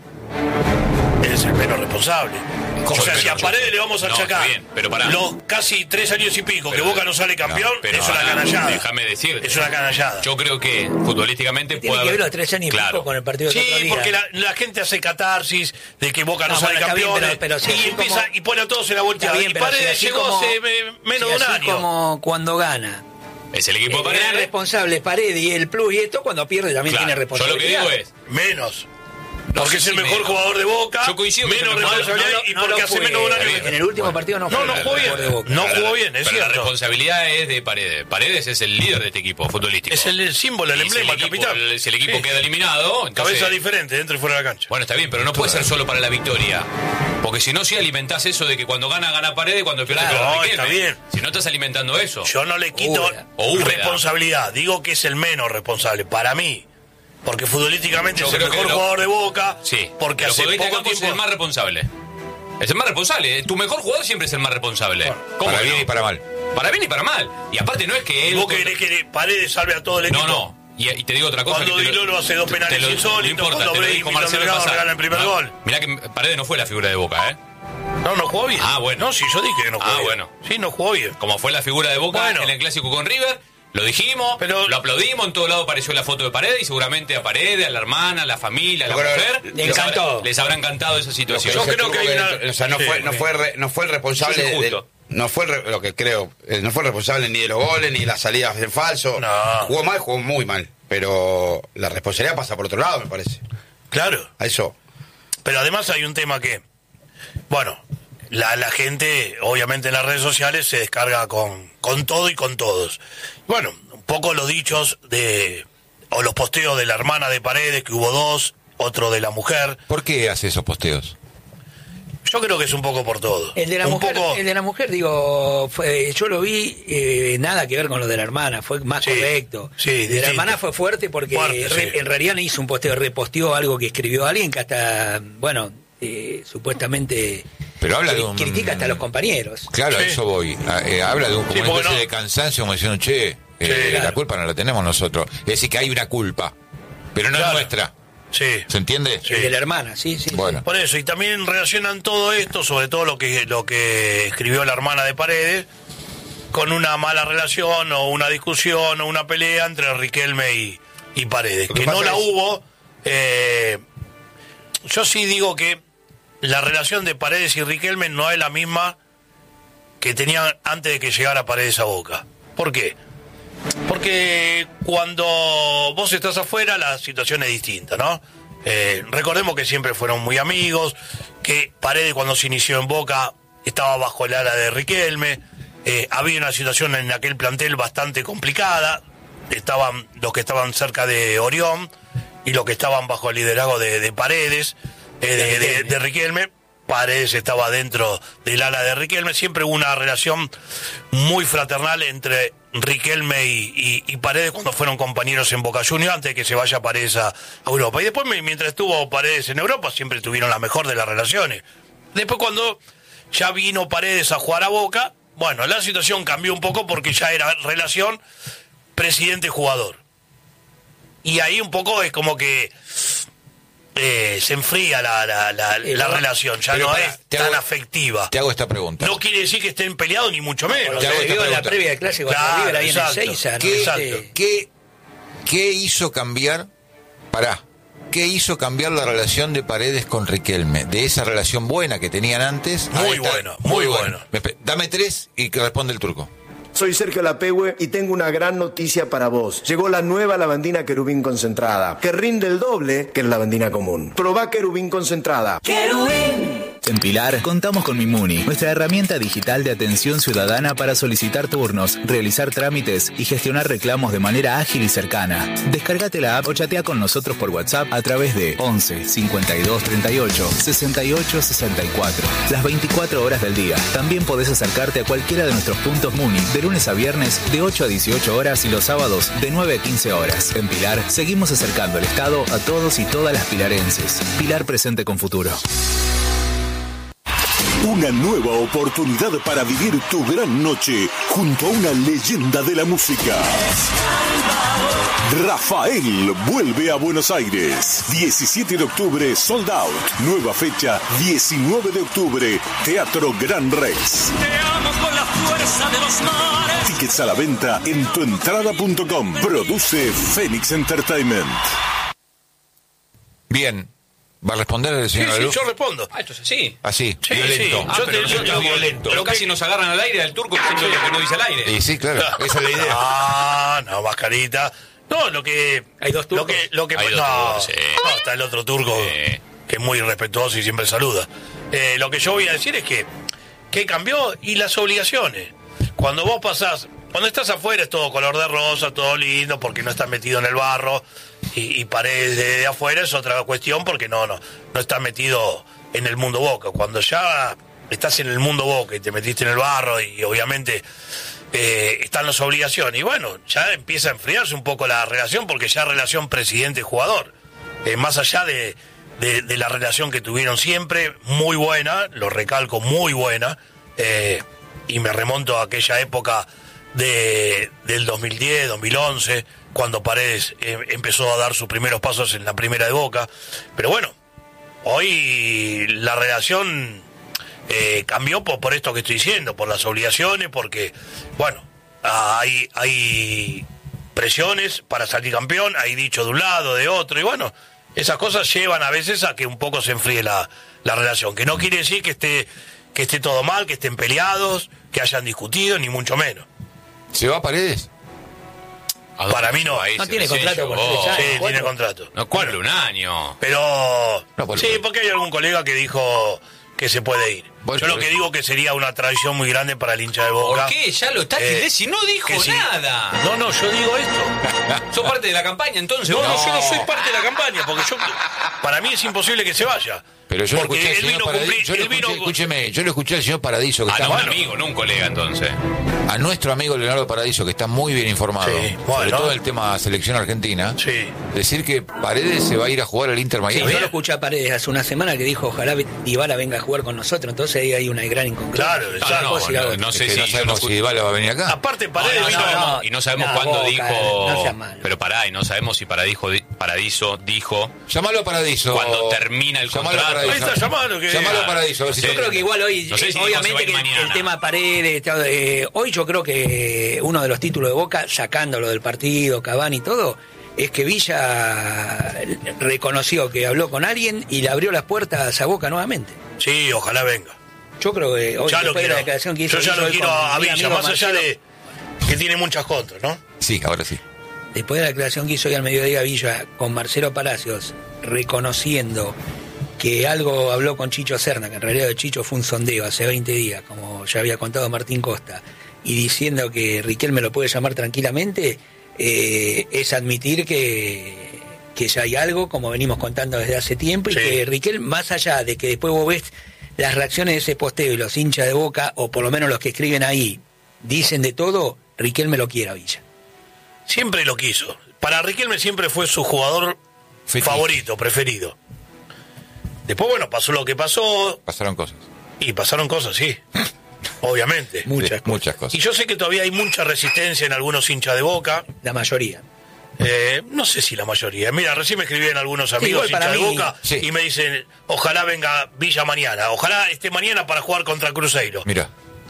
Es el menos responsable. O sea, si a Paredes le vamos a no, achacar bien, pero pará. los casi tres años y pico Pero- que Boca no sale campeón, No, pero es una ahora, canallada. déjame decirte. Es una canallada. Yo creo que futbolísticamente Tiene puede que ver haber... los tres años y Claro. pico con el partido de Sí, otro día. porque la, la gente hace catarsis de que Boca no, No, sale bueno, está bien, campeón pero- pero sí, y así empieza como- y pone a todos en la vuelta. Está bien, Y pero si Paredes así llegó como- hace eh, menos si de un así año. como cuando gana. Es el equipo El de gran Paredes. responsable es Paredes y el plus y esto, cuando pierde también Claro, tiene yo lo que responsabilidad. digo es... Menos. No Porque sé es el si mejor menos. jugador de Boca. Yo coincido que es menos el mejor. responsabilidad No, y no porque lo hace fue. menos de un año. Bien. En el último partido no fue. No, no jugó bien. el mejor de Boca. No Pero jugó la- bien, es pero la cierto. responsabilidad es de Paredes. Paredes es el líder de este equipo futbolístico. Es el, el símbolo, el Y si emblema, el equipo- capitán. Si el equipo Sí. queda eliminado, entonces... Cabeza diferente, dentro y fuera de la cancha. Bueno, está bien, pero no puede ser solo para la victoria. Porque si no, si alimentás eso de que cuando gana, gana Paredes, cuando pierde, Claro, pierde no, Riquelme. está bien. Si no estás alimentando eso. Yo no le quito Úbeda. O Úbeda. responsabilidad. Digo que es el menos responsable. Para mí. Porque futbolísticamente Yo es el creo que mejor lo- jugador de Boca. Sí, Porque pero hace futbolista de poco campo es tiempo. el más responsable. Es el más responsable. Tu mejor jugador siempre es el más responsable. ¿Cómo Para que bien no? y para mal. Para bien y para mal. Y aparte no es que él... ¿Vos querés que Paredes salve a todo el equipo? No, no. Y, y te digo otra cosa. Cuando que te lo- Dilolo hace dos te- penales te lo- insólitos, no importa, cuando te lo Brady dijo Milton Marcelo Delgado Pasar. regala el primer No, gol. Mirá que Paredes no fue la figura de Boca, ¿eh? No, no jugó bien. Ah, bueno. No, sí, yo dije que no jugó Ah, bien. bueno. Sí, no jugó bien. Como fue la figura de Boca Bueno. en el clásico con River, lo dijimos, Pero- lo aplaudimos, en todo lado apareció la foto de Paredes y seguramente a Paredes, a la hermana, a la familia, a la Yo creo- mujer, Le les, encantó. habrá, les habrá encantado esa situación. Yo Ese creo que turco hay una- que- o sea, no Sí, fue, no sí. fue, re- no fue el responsable Yo soy de, justo. no fue el re- lo que creo, eh, no fue el responsable ni de los goles ni de las salidas en falso. No. Jugó mal, jugó muy mal, pero la responsabilidad pasa por otro lado, me parece. Claro. A eso. Pero además hay un tema que, bueno, la, la gente, obviamente en las redes sociales, se descarga con, con todo y con todos. Bueno, un poco los dichos de, o los posteos de la hermana de Paredes, que hubo dos, otro de la mujer. ¿Por qué hace esos posteos? Yo creo que es un poco por todo. El de la un mujer, poco, el de la mujer, digo, fue, yo lo vi, eh, nada que ver con lo de la hermana, fue más Sí, correcto. sí, El de la distinto. hermana fue fuerte porque Fuerte, re- sí. en realidad no hizo un posteo, reposteó algo que escribió alguien que hasta, bueno, eh, supuestamente Pero habla cri- de un- critica hasta a los compañeros. Claro, Sí. a eso voy. A- eh, habla de un como Sí, una porque especie no- de cansancio, como diciendo, che, eh, Sí, la claro. culpa no la tenemos nosotros. Es decir, que hay una culpa, pero no Claro. es nuestra. sí. ¿Se entiende? Sí. El de la hermana, sí, sí. Bueno. Por eso, y también relacionan todo esto, sobre todo lo que, lo que escribió la hermana de Paredes, con una mala relación o una discusión o una pelea entre Riquelme y, y Paredes. Lo que Que no pasa la es- hubo. eh, yo sí digo que la relación de Paredes y Riquelme no es la misma que tenían antes de que llegara Paredes a Boca. ¿Por qué? Porque cuando vos estás afuera la situación es distinta, ¿no? Eh, recordemos que siempre fueron muy amigos, que Paredes cuando se inició en Boca estaba bajo el ala de Riquelme, eh, había una situación en aquel plantel bastante complicada, estaban los que estaban cerca de Orión y los que estaban bajo el liderazgo de, de Paredes, eh, de, de- de Riquelme. Paredes estaba dentro del ala de Riquelme, siempre hubo una relación muy fraternal entre Riquelme y, y- y Paredes cuando fueron compañeros en Boca Juniors antes de que se vaya Paredes a, a Europa. Y después, mi- mientras estuvo Paredes en Europa, siempre tuvieron la mejor de las relaciones. Después, cuando ya vino Paredes a jugar a Boca, bueno, la situación cambió un poco porque ya era relación presidente-jugador. Y ahí un poco es como que eh, se enfría la, la, la, Eh, la no, relación, ya pero no pará, es te tan hago- afectiva. Te hago esta pregunta. No quiere decir que estén peleados ni mucho menos. Te hago Se esta vio en la pregunta. previa de clase contra Claro, River ahí exacto. en el Seiza, ¿no? ¿Qué, Exacto. ¿qué, qué hizo cambiar? Pará. ¿Qué hizo cambiar la relación de Paredes con Riquelme? De esa relación buena que tenían antes. a Muy esta- buena, muy buena. Me espe- Dame tres y que responde el turco. Soy Sergio Lapehue y tengo una gran noticia para vos. Llegó la nueva lavandina querubín concentrada, que rinde el doble que la lavandina común. Probá querubín concentrada. En Pilar contamos con Mimuni, nuestra herramienta digital de atención ciudadana para solicitar turnos, realizar trámites y gestionar reclamos de manera ágil y cercana. Descárgate la app o chatea con nosotros por WhatsApp a través de once cincuenta y dos treinta y ocho sesenta y ocho sesenta y cuatro. Las veinticuatro horas del día. También podés acercarte a cualquiera de nuestros puntos Muni de lunes a viernes de ocho a dieciocho horas y los sábados de nueve a quince horas. En Pilar seguimos acercando el Estado a todos y todas las pilarenses. Pilar presente con futuro. Una nueva oportunidad para vivir tu gran noche junto a una leyenda de la música. Rafael vuelve a Buenos Aires. diecisiete de octubre, sold out. Nueva fecha, diecinueve de octubre, Teatro Gran Rex. Te amo con la fuerza de los mares. Tickets a la venta en tuentrada punto com. Produce Phoenix Entertainment. Bien. ¿Va a responder el Sí, señor sí, Alú? yo respondo. Ah, esto es así. Así, Sí, violento. sí. Ah, Yo pero te- nosotros yo- violento. Pero casi nos agarran al aire al turco diciendo lo que no dice al aire. Y sí, claro, esa es la idea. Ah, no, mascarita. No, lo que... Hay dos Lo turcos. que, lo que Hay dos no, turcos, sí. no, está el otro turco Sí. que es muy respetuoso y siempre saluda. Eh, lo que yo voy a decir es que, que cambió y las obligaciones. Cuando vos pasás, cuando estás afuera es todo color de rosa, todo lindo, porque no estás metido en el barro, y, y Paredes de, de afuera es otra cuestión porque no, no, no estás metido en el mundo Boca. Cuando ya estás en el mundo Boca y te metiste en el barro y obviamente eh, están las obligaciones, y bueno, ya empieza a enfriarse un poco la relación porque ya relación presidente-jugador, eh, más allá de, de, de la relación que tuvieron siempre, muy buena, lo recalco, muy buena, eh, y me remonto a aquella época de, del dos mil diez, dos mil once, cuando Paredes eh, empezó a dar sus primeros pasos en la primera de Boca. Pero bueno, hoy la relación eh, cambió por, por esto que estoy diciendo, por las obligaciones, porque, bueno, hay, hay presiones para salir campeón, hay dicho de un lado, de otro, y bueno, esas cosas llevan a veces a que un poco se enfríe la, la relación, que no quiere decir que esté, que esté todo mal, que estén peleados, que hayan discutido, ni mucho menos. ¿Se va Paredes? ¿A dónde Para mí no. va ese No tiene sello? contrato con Oh, tres Sí, años. tiene contrato. No cumple un año. Pero No, por- sí, porque hay algún colega que dijo que se puede ir. Bueno, Yo lo por que eso. digo que sería una traición muy grande para el hincha de Boca. ¿Por qué? Ya lo está Eh, si no dijo que sí. nada. No, no, yo digo esto. ¿Sos parte de la campaña entonces? No, vos? no, yo no soy parte de la campaña, porque yo, para mí es imposible que se vaya. Pero yo lo porque escuché al él señor vino a Paradiso. cumplir, Yo lo él vino escuché, escúcheme, yo lo escuché al señor Paradiso, que Ah, está no, un bueno, amigo, no un colega entonces. a nuestro amigo Leonardo Paradiso, que está muy bien informado, Sí, sobre bueno. todo el tema selección argentina, Sí. decir que Paredes se va a ir a jugar al Inter Sí, Miami. yo lo escuché a Paredes hace una semana que dijo ojalá Dybala venga a jugar con nosotros, entonces ahí hay una gran incongruencia. Claro, No, exacto. no, Cosa y la no, otra. no Es sé que si no yo sabemos no si Dybala va a venir acá. Aparte, No, Paredes no, vino... no, no, y no sabemos No, cuándo Boca, dijo. no seas malo. Pero pará, y no sabemos si Paradiso, Paradiso dijo Llámalo a Paradiso. cuando termina el Llámalo a contrato. Paradiso. Ahí está, llamalo, que- Llámalo a Paradiso. a ver si Sí. Yo te- creo que igual hoy, No sé si eh, dijo se va a obviamente ir que el, mañana. el tema Paredes, está, eh, hoy yo creo que uno de los títulos de Boca, sacándolo del partido, Cavani y todo, es que Villa reconoció que habló con alguien y le abrió las puertas a Boca nuevamente. Sí, ojalá venga. Yo creo que hoy, Ya lo después de quiero. la declaración que hizo Yo ya Villa lo hoy quiero con a mi Villa, amigo más allá Marcelo, de que tiene muchas contras, ¿no? Sí, ahora sí. después de la declaración que hizo hoy al mediodía Villa con Marcelo Palacios, reconociendo que algo habló con Chicho Serna, que en realidad de Chicho fue un sondeo hace veinte días, como ya había contado Martín Costa, y diciendo que Riquelme lo puede llamar tranquilamente, eh, es admitir que, que ya hay algo, como venimos contando desde hace tiempo, y Sí. que Riquelme, más allá de que después vos ves las reacciones de ese posteo y los hinchas de Boca, o por lo menos los que escriben ahí, dicen de todo, Riquelme lo quiere a Villa. Siempre lo quiso. Para Riquelme siempre fue su jugador Fetiche. favorito, preferido. Después, bueno, pasó lo que pasó Pasaron cosas. y pasaron cosas, sí. Obviamente. Muchas Sí, muchas cosas. Y yo sé que todavía hay mucha resistencia en algunos hinchas de Boca. La mayoría. Eh, no sé si la mayoría. Mira, recién me escribían algunos amigos igual para hinchas de mí, Boca sí. y me dicen, ojalá venga Villa mañana. Ojalá esté mañana para jugar contra Cruzeiro. Mira.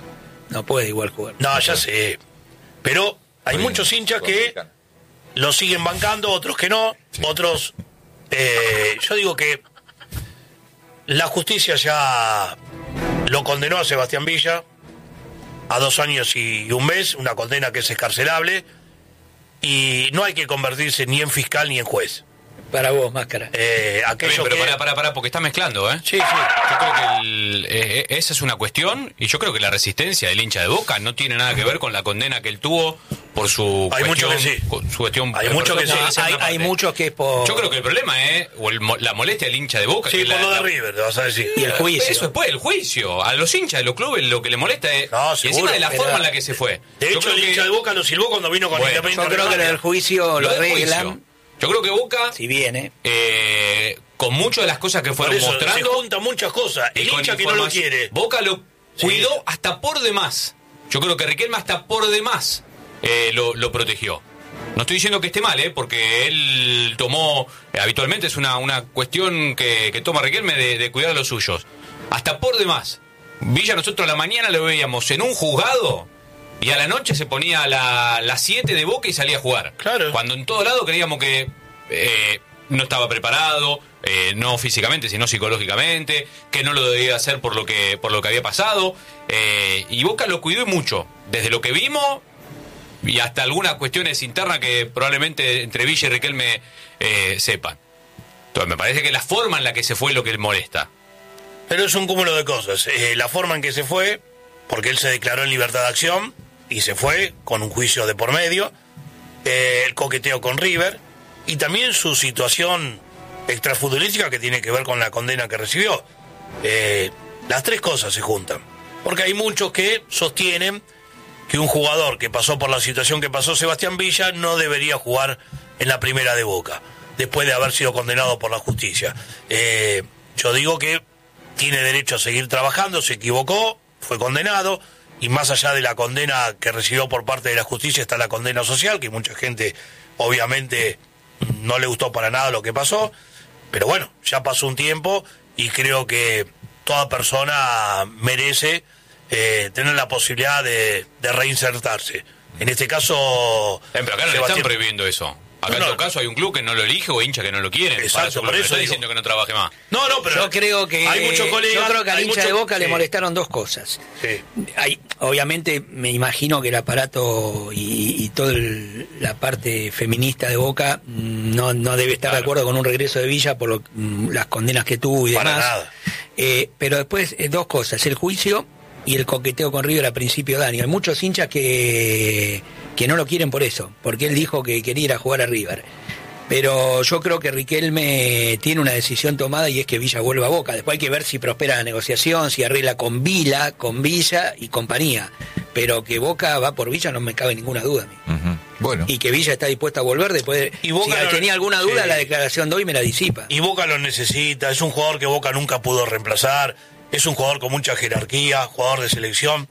No puede igual jugar. No, ya sé. Pero hay Muy muchos bien. hinchas que lo siguen bancando, otros que no, Sí. otros... eh, yo digo que la justicia ya lo condenó a Sebastián Villa a dos años y un mes, una condena que es escarcelable, y no hay que convertirse ni en fiscal ni en juez. Para vos, Máscara. Eh, Está aquello bien, pero que... pará, pará, pará, porque está mezclando, ¿eh? Sí, sí. Yo creo que el- eh, eh, esa es una cuestión, y yo creo que la resistencia del hincha de Boca no tiene nada que ver con la condena que él tuvo por su Hay mucho cuestión, que sí. con su cuestión Hay mucho que sí. personal. Esa es hay, una hay parte. muchos que es por... Yo creo que el problema es o el mo- la molestia del hincha de Boca. Sí, que por la- lo de la- River, te vas a decir. Y el juicio. Eso después, el juicio. A los hinchas de los clubes lo que le molesta es. No, y seguro, encima de la pero- forma en la que se fue. De Yo hecho, creo el que- hincha de Boca lo silbó cuando vino con Bueno, Independiente. Yo creo que lo del juicio lo lo del arreglan, juicio. Yo creo que Boca si viene. eh, con muchas de las cosas que fueron Por eso, mostrando. se juntan muchas cosas. El y con hincha que no lo información. quiere. Boca lo Sí. cuidó hasta por demás. Yo creo que Riquelme hasta por demás eh, lo, lo protegió. No estoy diciendo que esté mal, ¿eh? Porque él tomó, eh, habitualmente es una, una cuestión que, que toma Riquelme de, de cuidar a los suyos. Hasta por demás. Villa, nosotros a la mañana lo veíamos en un juzgado y a la noche se ponía a la, las siete de Boca y salía a jugar. Claro. Cuando en todo lado creíamos que eh, no estaba preparado, eh, no físicamente, sino psicológicamente, que no lo debía hacer por lo que, por lo que había pasado. Eh, y Boca lo cuidó mucho. Desde lo que vimos y hasta algunas cuestiones internas que probablemente entre Villa y Riquelme eh, sepan. Entonces me parece que la forma en la que se fue es lo que le molesta. Pero es un cúmulo de cosas. Eh, la forma en que se fue, porque él se declaró en libertad de acción y se fue con un juicio de por medio, eh, el coqueteo con River y también su situación extrafutbolística que tiene que ver con la condena que recibió. Eh, las tres cosas se juntan. Porque hay muchos que sostienen que un jugador que pasó por la situación que pasó Sebastián Villa no debería jugar en la primera de Boca, después de haber sido condenado por la justicia. Eh, yo digo que tiene derecho a seguir trabajando, se equivocó, fue condenado, y más allá de la condena que recibió por parte de la justicia está la condena social, que mucha gente obviamente no le gustó para nada lo que pasó, pero bueno, ya pasó un tiempo y creo que toda persona merece eh, tener la posibilidad de, de reinsertarse. En este caso... Eh, pero acá no le están prohibiendo eso. Acá No, en no. todo caso hay un club que no lo elige o hincha que no lo quieren. Exacto, Para su club. por No eso está digo. diciendo que no trabaje más. No, no, pero yo creo que hay muchos colegas, yo creo que al hay hincha mucho- de Boca le sí. molestaron dos cosas. Sí. Hay, obviamente me imagino que el aparato y, y toda el- la parte feminista de Boca mm, no, no debe estar Claro. de acuerdo con un regreso de Villa por lo- mm, las condenas que tuvo y Para demás. nada. Eh, pero después eh, dos cosas, el juicio y el coqueteo con River a principio de año. Hay muchos hinchas que, que no lo quieren por eso, porque él dijo que quería ir a jugar a River. Pero yo creo que Riquelme tiene una decisión tomada y es que Villa vuelva a Boca. Después hay que ver si prospera la negociación, si arregla con Vila, con Villa y compañía. Pero que Boca va por Villa no me cabe ninguna duda a mí. Ujú. Bueno, Y que Villa está dispuesta a volver después de... Y Boca si no- tenía alguna duda, sí. la declaración de hoy me la disipa. Y Boca lo necesita, es un jugador que Boca nunca pudo reemplazar, es un jugador con mucha jerarquía, jugador de selección.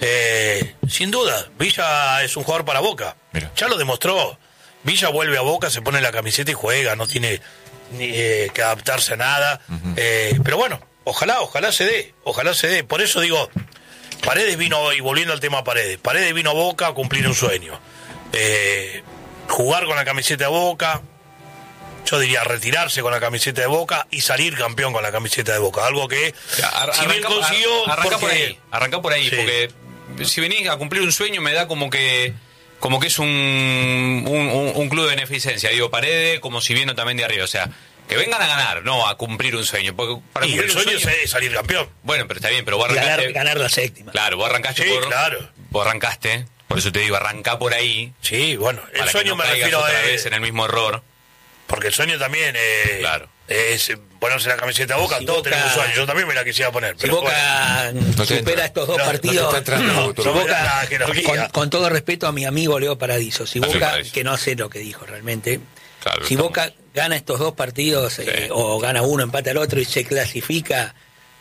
Eh, sin duda, Villa es un jugador para Boca. Mira. Ya lo demostró. Villa vuelve a Boca, se pone la camiseta y juega, no tiene ni, eh, que adaptarse a nada. Eh, pero bueno, ojalá, ojalá se dé, ojalá se dé. Por eso digo, Paredes vino, y volviendo al tema Paredes, Paredes vino a Boca a cumplir un sueño. Eh, jugar con la camiseta de Boca, yo diría retirarse con la camiseta de Boca y salir campeón con la camiseta de Boca. Algo que, Ar- si bien arranca- consiguió... ar- arranca por porque- ahí, arranca por ahí, Sí. porque si venís a cumplir un sueño me da como que como que es un, un, un- un club de beneficencia, digo, Paredes como si viene también de arriba, o sea, que vengan a ganar, no a cumplir un sueño, porque para Y cumplir el un sueño es salir campeón. bueno, pero está bien, pero vos Y ganar, arrancaste, ganar la séptima. claro, vos arrancaste Sí, por, claro. vos arrancaste, por eso te digo, arrancá por ahí, Sí, bueno, el para sueño que no me caigas refiero otra a... vez en el mismo error. Porque el sueño también eh, Claro. es ponerse la camiseta de Boca, Si todos Boca- tenemos un sueño, yo también me la quisiera poner. Si pero Boca No te supera entra. estos dos No, no te partidos, está entrando, si doctor. Boca, La jerarquía. con, con todo respeto a mi amigo Leo Paradiso, si Ah, sí, Boca, Paradiso. que no sé lo que dijo realmente, Claro, si estamos- Boca gana estos dos partidos eh, Sí. o gana uno, empata al otro y se clasifica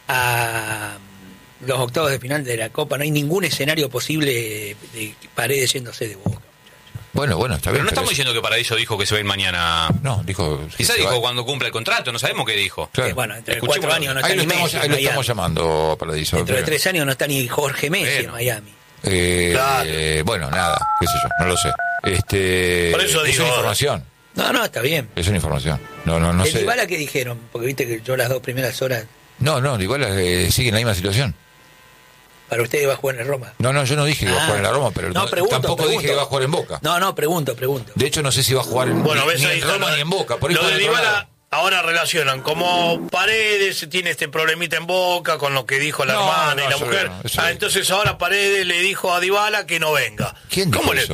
a los octavos de final de la Copa, no hay ningún escenario posible de Paredes yéndose de Boca. bueno, bueno, está Pero bien. no estamos es- diciendo que Paradiso dijo que se va a ir mañana. No, dijo... Quizá se dijo va. cuando cumpla el contrato, no sabemos qué dijo. Claro. Eh, bueno, entre Escuchemos cuatro la- años no está Ahí lo ni estamos, Messi ahí en lo Miami. estamos llamando, Paradiso. Dentro de Pero- tres años no está ni Jorge Messi Bueno. en Miami. Eh, Claro. eh, bueno, nada, qué sé yo, no lo sé. Este, Por eso es digo, una información, No, no, está bien. es una información. No, no, no ¿De sé. Dybala qué dijeron? Porque viste que yo las dos primeras horas, No, no, igual eh, sigue en la misma situación. para ustedes va a jugar en el Roma. No, no, yo no dije que va a Ah. jugar en la Roma, pero No, no- pregunto, tampoco pregunto. dije que va a jugar en Boca. No, no, pregunto, pregunto. De hecho, no sé si va a jugar en, Bueno, ni, ves ni ahí en está, Roma lo- ni en Boca. Por ahí lo juega de en otro Dybala lado. ahora relacionan como Paredes tiene este problemita en Boca con lo que dijo la No, hermana no, y la eso mujer. no, eso ah, no. entonces ahora Paredes le dijo a Dybala que no venga. ¿Quién dijo ¿Cómo le- eso? No,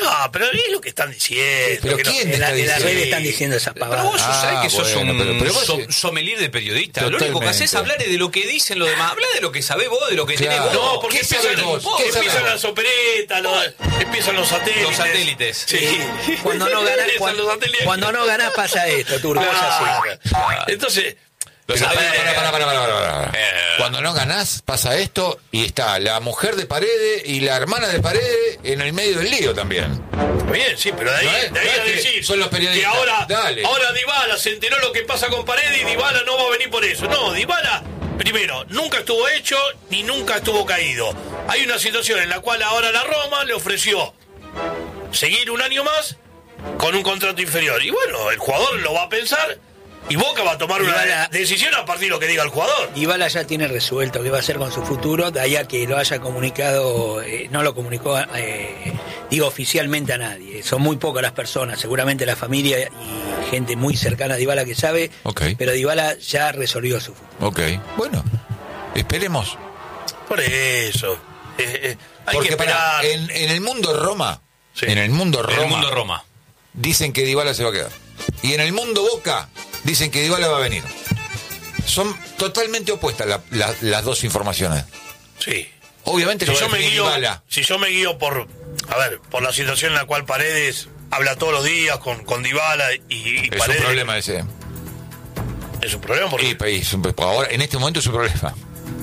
No, pero es lo que están diciendo. ¿Pero que quién no, En, la, en las diciendo? redes están diciendo esas Pero pavadas. vos Ah, sabés que sos bueno, un pero- pero vos so- sí. sommelier de periodista. Lo único que Totalmente. haces es hablar de lo que dicen los demás. Habla de lo que sabés vos, de lo que Claro. tenés vos. No, porque ¿Qué empiezan, sabés vos? vos, ¿Qué sabés empiezan vos? las operetas, los- empiezan los satélites. Los satélites. Sí. Cuando no ganás, Empiezan cuando, los satélites. cuando no ganás pasa esto, Turco. es así. Claro. Entonces, Los Pero, satélites. pará, pará, pará, pará, pará, pará. Eh. Cuando no ganás, pasa esto y está la mujer de Paredes y la hermana de Paredes en el medio del lío también. bien, sí, pero de ahí, No es- de ahí no es a que decir son los periodistas. que ahora, Dale. ahora Dybala se enteró lo que pasa con Paredes y Dybala no va a venir por eso. No, Dybala, primero, nunca estuvo hecho ni nunca estuvo caído. Hay una situación en la cual ahora la Roma le ofreció seguir un año más con un contrato inferior. Y bueno, el jugador lo va a pensar y Boca va a tomar una Dybala- decisión a partir de lo que diga el jugador. Dybala ya tiene resuelto qué va a hacer con su futuro, de allá que lo haya comunicado, eh, no lo comunicó, eh, digo, oficialmente a nadie. Son muy pocas las personas, seguramente la familia y gente muy cercana a Dybala que sabe, Ok. pero Dybala ya resolvió su futuro. Ok, bueno, esperemos. Por eso. eh, eh, hay Porque que pará, esperar. en, en el mundo Roma, Sí. en el mundo En Roma, el mundo Roma. dicen que Dybala se va a quedar. Y en el mundo Boca, dicen que Dybala va a venir. Son totalmente opuestas la- la- las dos informaciones. Sí. Obviamente Si lo va yo, a me definir guío, Dybala. si yo me guío por, a ver, por la situación en la cual Paredes habla todos los días con, con Dybala y, y Es Paredes... un problema ese. Es un problema porque... Y, país, ahora, en este momento es un problema.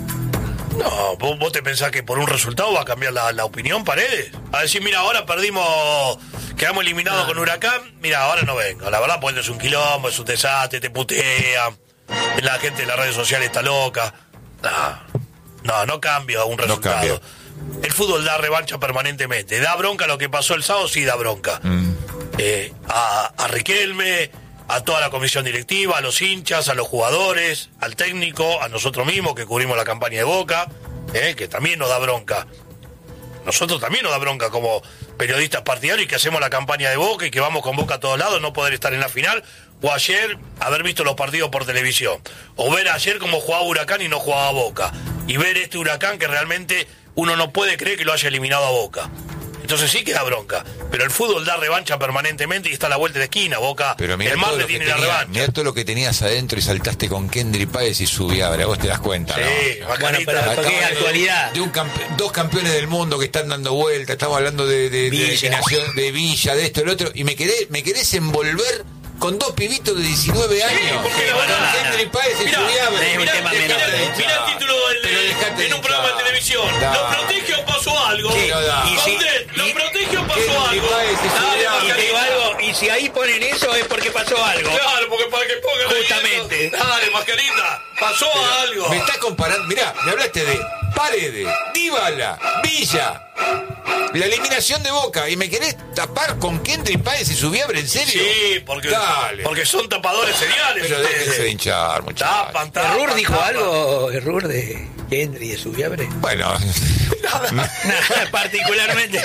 No, ¿vos, vos te pensás que por un resultado va a cambiar la, la opinión Paredes. A decir, mira, ahora perdimos, quedamos eliminados con Huracán, mira, ahora no vengo. La verdad, pues es un quilombo, es un desastre, te putean, la gente de las redes sociales está loca. No, no, no cambia un resultado. cambia. El fútbol da revancha permanentemente. Da bronca lo que pasó el sábado, sí da bronca. Mm. Eh, a, a Riquelme, a toda la comisión directiva, a los hinchas, a los jugadores, al técnico, a nosotros mismos que cubrimos la campaña de Boca, eh, que también nos da bronca. Nosotros también nos da bronca como periodistas partidarios y que hacemos la campaña de Boca y que vamos con Boca a todos lados, no poder estar en la final, o ayer haber visto los partidos por televisión, o ver ayer cómo jugaba Huracán y no jugaba Boca, y ver este Huracán que realmente uno no puede creer que lo haya eliminado a Boca. Entonces sí que da bronca, pero el fútbol da revancha permanentemente y está a la vuelta de la esquina. Boca Pero mirá el todo, martes lo que tiene la tenía, revancha. mirá todo lo que tenías adentro y saltaste con Kendry Páez y Subiabra. Vos te das cuenta, Sí, ¿no? Macarita. Bueno, pero- Estamos porque es hablando de- actualidad. De un campe- dos campeones del mundo que están dando vuelta. Estamos hablando de, de, de Villa. eliminación de Villa, de esto, del otro. Y me querés, me querés envolver con dos pibitos de diecinueve años. porque la Con verdad- Kendry Páez y Mirá, Subiabra. es un Mirá, tema mirá, menor, mirá, eh. mirá el título del- Pero dejate en de un programa de hinchar. televisión. Da. ¿Los protegios pasó algo? Sí, no da. Y si- Conde, ¿los y- protegios pasó Kendry algo? Páez y Dale, Subiabra. Y te Macarita. digo algo, y si ahí ponen eso es porque pasó algo. Claro, porque para que pongan ahí Justamente. eso. Dale, Mascarita, pasó algo. Me estás comparando. Mirá, me hablaste de Paredes, Dybala, Villa. La eliminación de Boca. ¿Y me querés tapar con Kendry Páez y Subiabra? ¿En serio? Sí, porque, Dale. porque son tapadores seriales. Pero ustedes. déjense de hinchar, muchachos. Tapan, tapan. ¿Errur dijo tapan. algo, Errur de Kendry de Subiabre? Bueno, Nada, particularmente.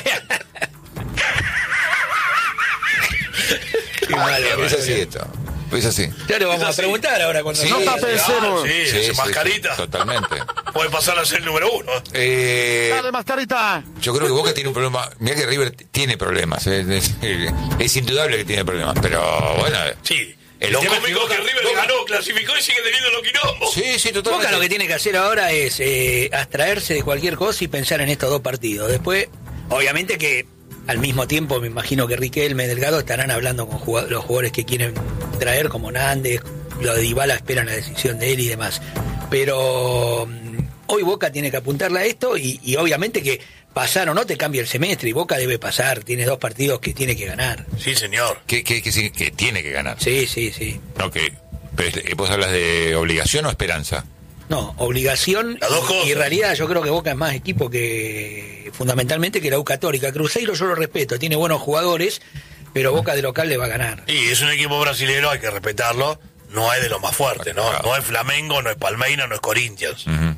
Qué malo, es así esto. Es así. Ya lo vamos Es a así. preguntar ahora cuando Sí. no No está Claro, sí, Sí, ese sí, Mascarita. sí, totalmente. Puede pasar a ser el número uno. Eh, mascarita. yo creo que Boca tiene un problema. Mira que River t- tiene problemas. eh, Es, es indudable que tiene problemas. Pero bueno. Sí. El Lo tema es que cómico es que Boca- River Boca- ganó, clasificó y sigue teniendo los quilombos. Sí, sí, Boca totalmente. lo que tiene que hacer ahora es eh, abstraerse de cualquier cosa y pensar en estos dos partidos. Después, obviamente que al mismo tiempo me imagino que Riquelme, Delgado estarán hablando con jugad- los jugadores que quieren traer, como Nández, lo de Dybala esperan la decisión de él y demás. Pero mm, hoy Boca tiene que apuntarle a esto y, y obviamente que pasar o no te cambia el semestre y Boca debe pasar, tiene dos partidos que tiene que ganar. Sí, señor. Que, que, que, sí, que tiene que ganar. Sí, sí, sí. No, que, pero es- ¿vos hablas de obligación o esperanza? No, obligación Las dos y- cosas. y en realidad yo creo que Boca es más equipo que fundamentalmente que la U Católica. Cruzeiro yo lo respeto, tiene buenos jugadores, pero Boca de local le va a ganar. Y es un equipo brasileño, hay que respetarlo. No es de los más fuertes, ¿no? Claro. No es Flamengo, no es Palmeiras, no es Corinthians. Ujú.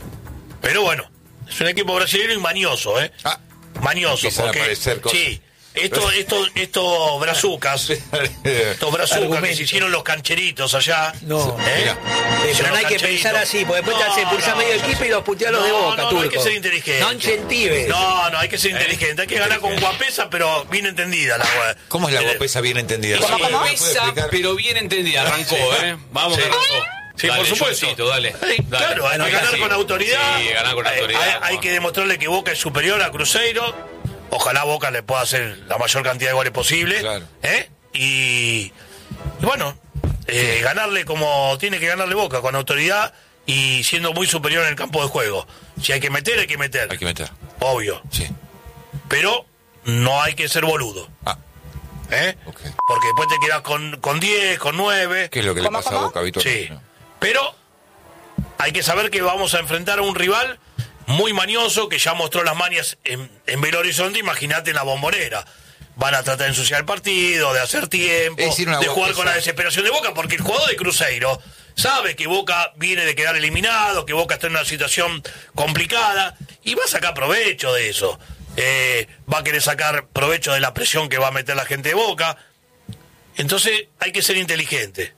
Pero bueno, es un equipo brasileño y mañoso, ¿eh? Ah, Mañoso, empiezan a porque aparecer cosas. sí, Estos, estos, estos brazucas, estos brazucas que se hicieron los cancheritos allá. No, ¿eh? Eh, pero no hay que pensar así, porque después No, te expulsar no, medio no, equipo y los puteas los de no, Boca, no, no, Turco. hay que ser inteligente. No incentives. No, no, hay que ser inteligente. Hay que ganar con guapesa, pero bien entendida la gua- ¿Cómo es la Eh, guapesa bien entendida? ¿Cómo, cómo? ¿Me puede Guapesa, explicar? pero bien entendida. Arrancó, ¿eh? Vamos, Sí. que arrancó. Sí, Dale, por supuesto. Johncito, dale. Sí, Dale. claro, hay que Venga, ganar sí. con autoridad. Sí, ganar con Hay- autoridad. Hay, hay que demostrarle que Boca es superior a Cruzeiro. Ojalá Boca le pueda hacer la mayor cantidad de goles posible. Claro. ¿eh? Y, y bueno, eh, ganarle como tiene que ganarle Boca, con autoridad y siendo muy superior en el campo de juego. Si hay que meter, hay que meter. Hay que meter. Obvio. Sí. Pero no hay que ser boludo. Ah, ¿eh? ok. Porque después te quedas con, con diez, con nueve. ¿Qué es lo que le pasa a Boca habitualmente? Sí. Pero hay que saber que vamos a enfrentar a un rival muy mañoso que ya mostró las mañas en, en Belo Horizonte. Imagínate en la Bombonera. Van a tratar de ensuciar el partido, de hacer tiempo, Es decir, una de jugar Boca- con la desesperación de Boca, porque el jugador de Cruzeiro sabe que Boca viene de quedar eliminado, que Boca está en una situación complicada y va a sacar provecho de eso. Eh, va a querer sacar provecho de la presión que va a meter la gente de Boca. Entonces hay que ser inteligente.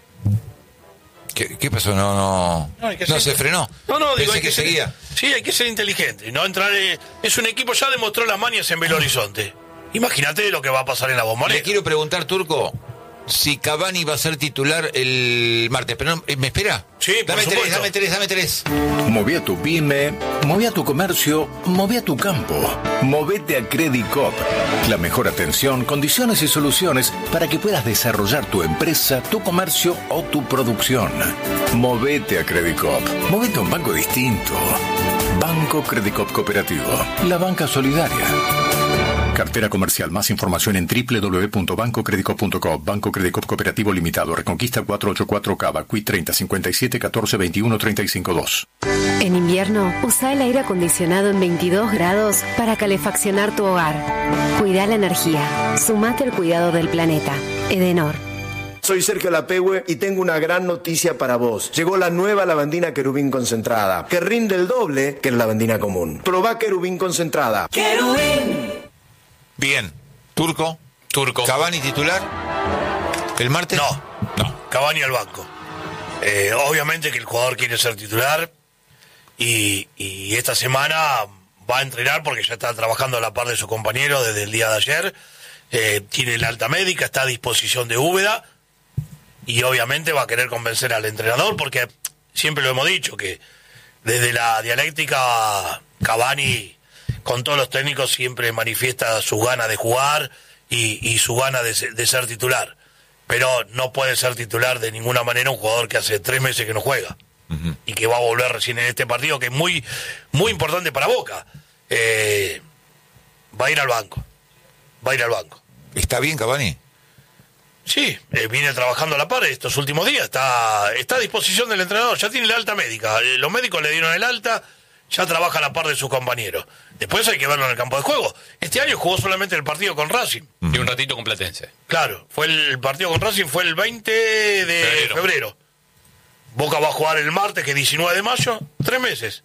¿Qué, qué pasó? No, no. No, hay que No, ser- se frenó. No, no, digo, Pensé hay que, ser- seguía. Sí, hay que ser inteligente. No entrar. eh, es un equipo ya demostró las mañas en Belo Horizonte. Imagínate lo que va a pasar en la Bombonera. Le quiero preguntar, Turco, si Cavani va a ser titular el martes. Pero no, ¿me espera? Sí, por dame tres, supuesto. dame tres, dame tres. Moví a tu pyme, moví a tu comercio, moví a tu campo. Movete a Credit Cop. La mejor atención, condiciones y soluciones para que puedas desarrollar tu empresa, tu comercio o tu producción. Movete a Credit Cop. Movete a un banco distinto. Banco Credit Cop Cooperativo. La banca solidaria. Cartera comercial. Más información en doble u doble u doble u punto banco credit cop punto com. Banco Credit Cop Cooperativo Limitado. Reconquista cuatrocientos ochenta y cuatro Cava. Q I treinta cincuenta y siete catorce veintiuno treinta y cinco dos. En invierno, usa el aire acondicionado en veintidós grados para calefaccionar tu hogar. Cuida la energía. Sumate al cuidado del planeta. Edenor. Soy Sergio Lapehue y tengo una gran noticia para vos. Llegó la nueva lavandina Querubín concentrada, que rinde el doble que la lavandina común. Probá Querubín concentrada. ¡Querubín! Bien. Turco. Turco. Cavani titular. ¿El martes? No, no. Cavani al banco. Eh, obviamente que el jugador quiere ser titular y, y esta semana va a entrenar porque ya está trabajando a la par de su compañero desde el día de ayer. Eh, tiene la alta médica, está a disposición de Úbeda y obviamente va a querer convencer al entrenador porque siempre lo hemos dicho que desde la dialéctica Cavani con todos los técnicos siempre manifiesta su gana de jugar y, y su gana de, se- de ser titular. Pero no puede ser titular de ninguna manera un jugador que hace tres meses que no juega y que va a volver recién en este partido que es muy, muy importante para Boca. Eh, va a ir al banco. Va a ir al banco. ¿Está bien Cavani? Sí, eh, viene trabajando a la par estos últimos días. Está, está a disposición del entrenador. Ya tiene la alta médica. Eh, los médicos le dieron el alta. Ya trabaja a la par de sus compañeros. Después hay que verlo en el campo de juego. Este año jugó solamente el partido con Racing. Y un ratito con Platense. Claclaro, fue el, el partido con Racing fue el veinte de febrero. Febrero. Boca va a jugar el martes, que es diecinueve de mayo. Tres meses.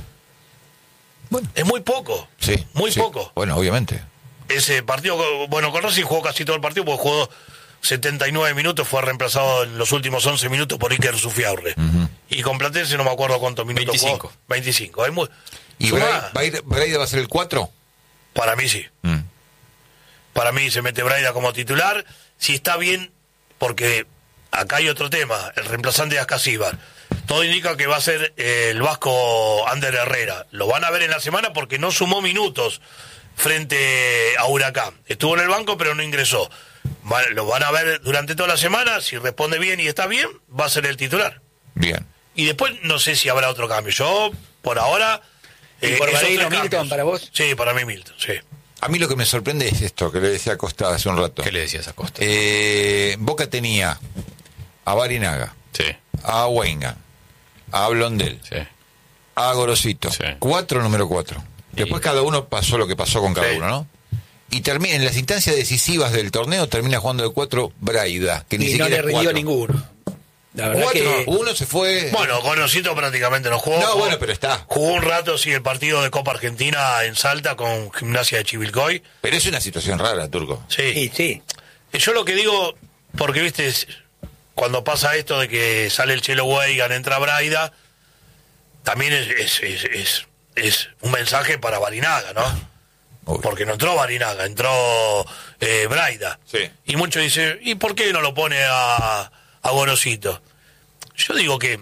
Bueno. Es muy poco. Sí. Muy sí. poco. Bueno, obviamente. Ese partido, bueno, con Racing jugó casi todo el partido porque jugó setenta y nueve minutos, fue reemplazado en los últimos once minutos por Iker Sufiaurre. Y con Platense no me acuerdo cuántos minutos veinticinco. jugó. veinticinco. Hay muy... ¿Y Sumá. Bra- va a ir- Braida va a ser el cuatro? Para mí sí. Mm. Para mí se mete Braida como titular. Si está bien, porque acá hay otro tema, el reemplazante de Ascasíbar. Todo indica que va a ser eh, el vasco Ander Herrera. Lo van a ver en la semana porque no sumó minutos frente a Huracán. Estuvo en el banco pero no ingresó. Va- lo van a ver durante toda la semana. Si responde bien y está bien, va a ser el titular. Bien. Y después no sé si habrá otro cambio. Yo, por ahora... ¿Y por esos Vareiro, tres Milton, cambios. para vos? Sí, para mí Milton, sí. A mí lo que me sorprende es esto, que le decía a Costa hace un rato. ¿Qué le decías a Costa? Eh, Boca tenía a Barinaga, Sí, a Weingart, a Blondel, sí. a Gorosito. Sí. Cuatro, número cuatro. Después Y- cada uno pasó lo que pasó con cada Sí. uno, ¿no? Y termina en las instancias decisivas del torneo, termina jugando de cuatro Braida, que ni Y no siquiera le es rindió cuatro. ninguno. La verdad Cuatro, que... uno se fue. Bueno, Gorosito prácticamente no jugó. No, jugó, bueno, pero está. Jugó un rato, sí, el partido de Copa Argentina en Salta con Gimnasia de Chivilcoy. Pero es una situación rara, Turco. Sí. Sí, sí. Yo lo que digo, porque viste, cuando pasa esto de que sale el Chelo Weigan, entra Braida, también es, es, es, es, es un mensaje para Barinaga, ¿no? Uy. Porque no entró Barinaga, entró eh, Braida. Sí. Y muchos dicen, ¿y por qué no lo pone a, a Gorosito? Yo digo que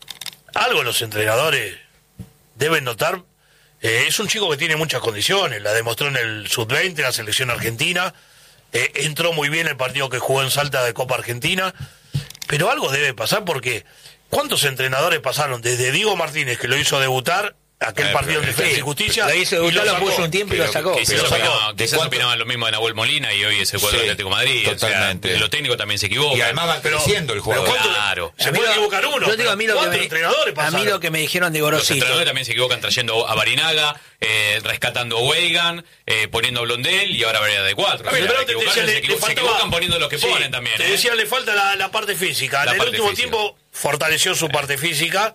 algo los entrenadores deben notar. Eh, es un chico que tiene muchas condiciones, la demostró en el sub veinte, la selección argentina, eh, entró muy bien el partido que jugó en Salta de Copa Argentina, pero algo debe pasar porque ¿cuántos entrenadores pasaron desde Diego Martínez, que lo hizo debutar, aquel Eh, partido en pero- Defensa sí, y Justicia? lo hizo debutar, y lo sacó? puso un tiempo y lo sacó. Quizás Pero opinaba- sacó. quizás cuánto- opinaban lo mismo de Nahuel Molina y hoy es el jugador Sí, del Atlético de Madrid. totalmente. O sea, lo técnico también se equivoca. Y además va Pero- creciendo el pero jugador. ¿cuánto- Claro. Se A mí puede lo- equivocar uno. Yo digo, a mí lo que ¿cuántos me, entrenadores a pasaron? mí lo que me dijeron de Los Gorosito. entrenadores también se equivocan trayendo a Barinaga, eh, rescatando a Weigan, eh, poniendo a Blondel y ahora Varela de cuatro. Está bien, O sea, pero te equivocarse, decía, se, le- equivo- le se faltaba- equivocan poniendo los que Sí, ponen también. Te ¿eh? decía, le falta la, la parte física. La en el parte último física. tiempo fortaleció su parte física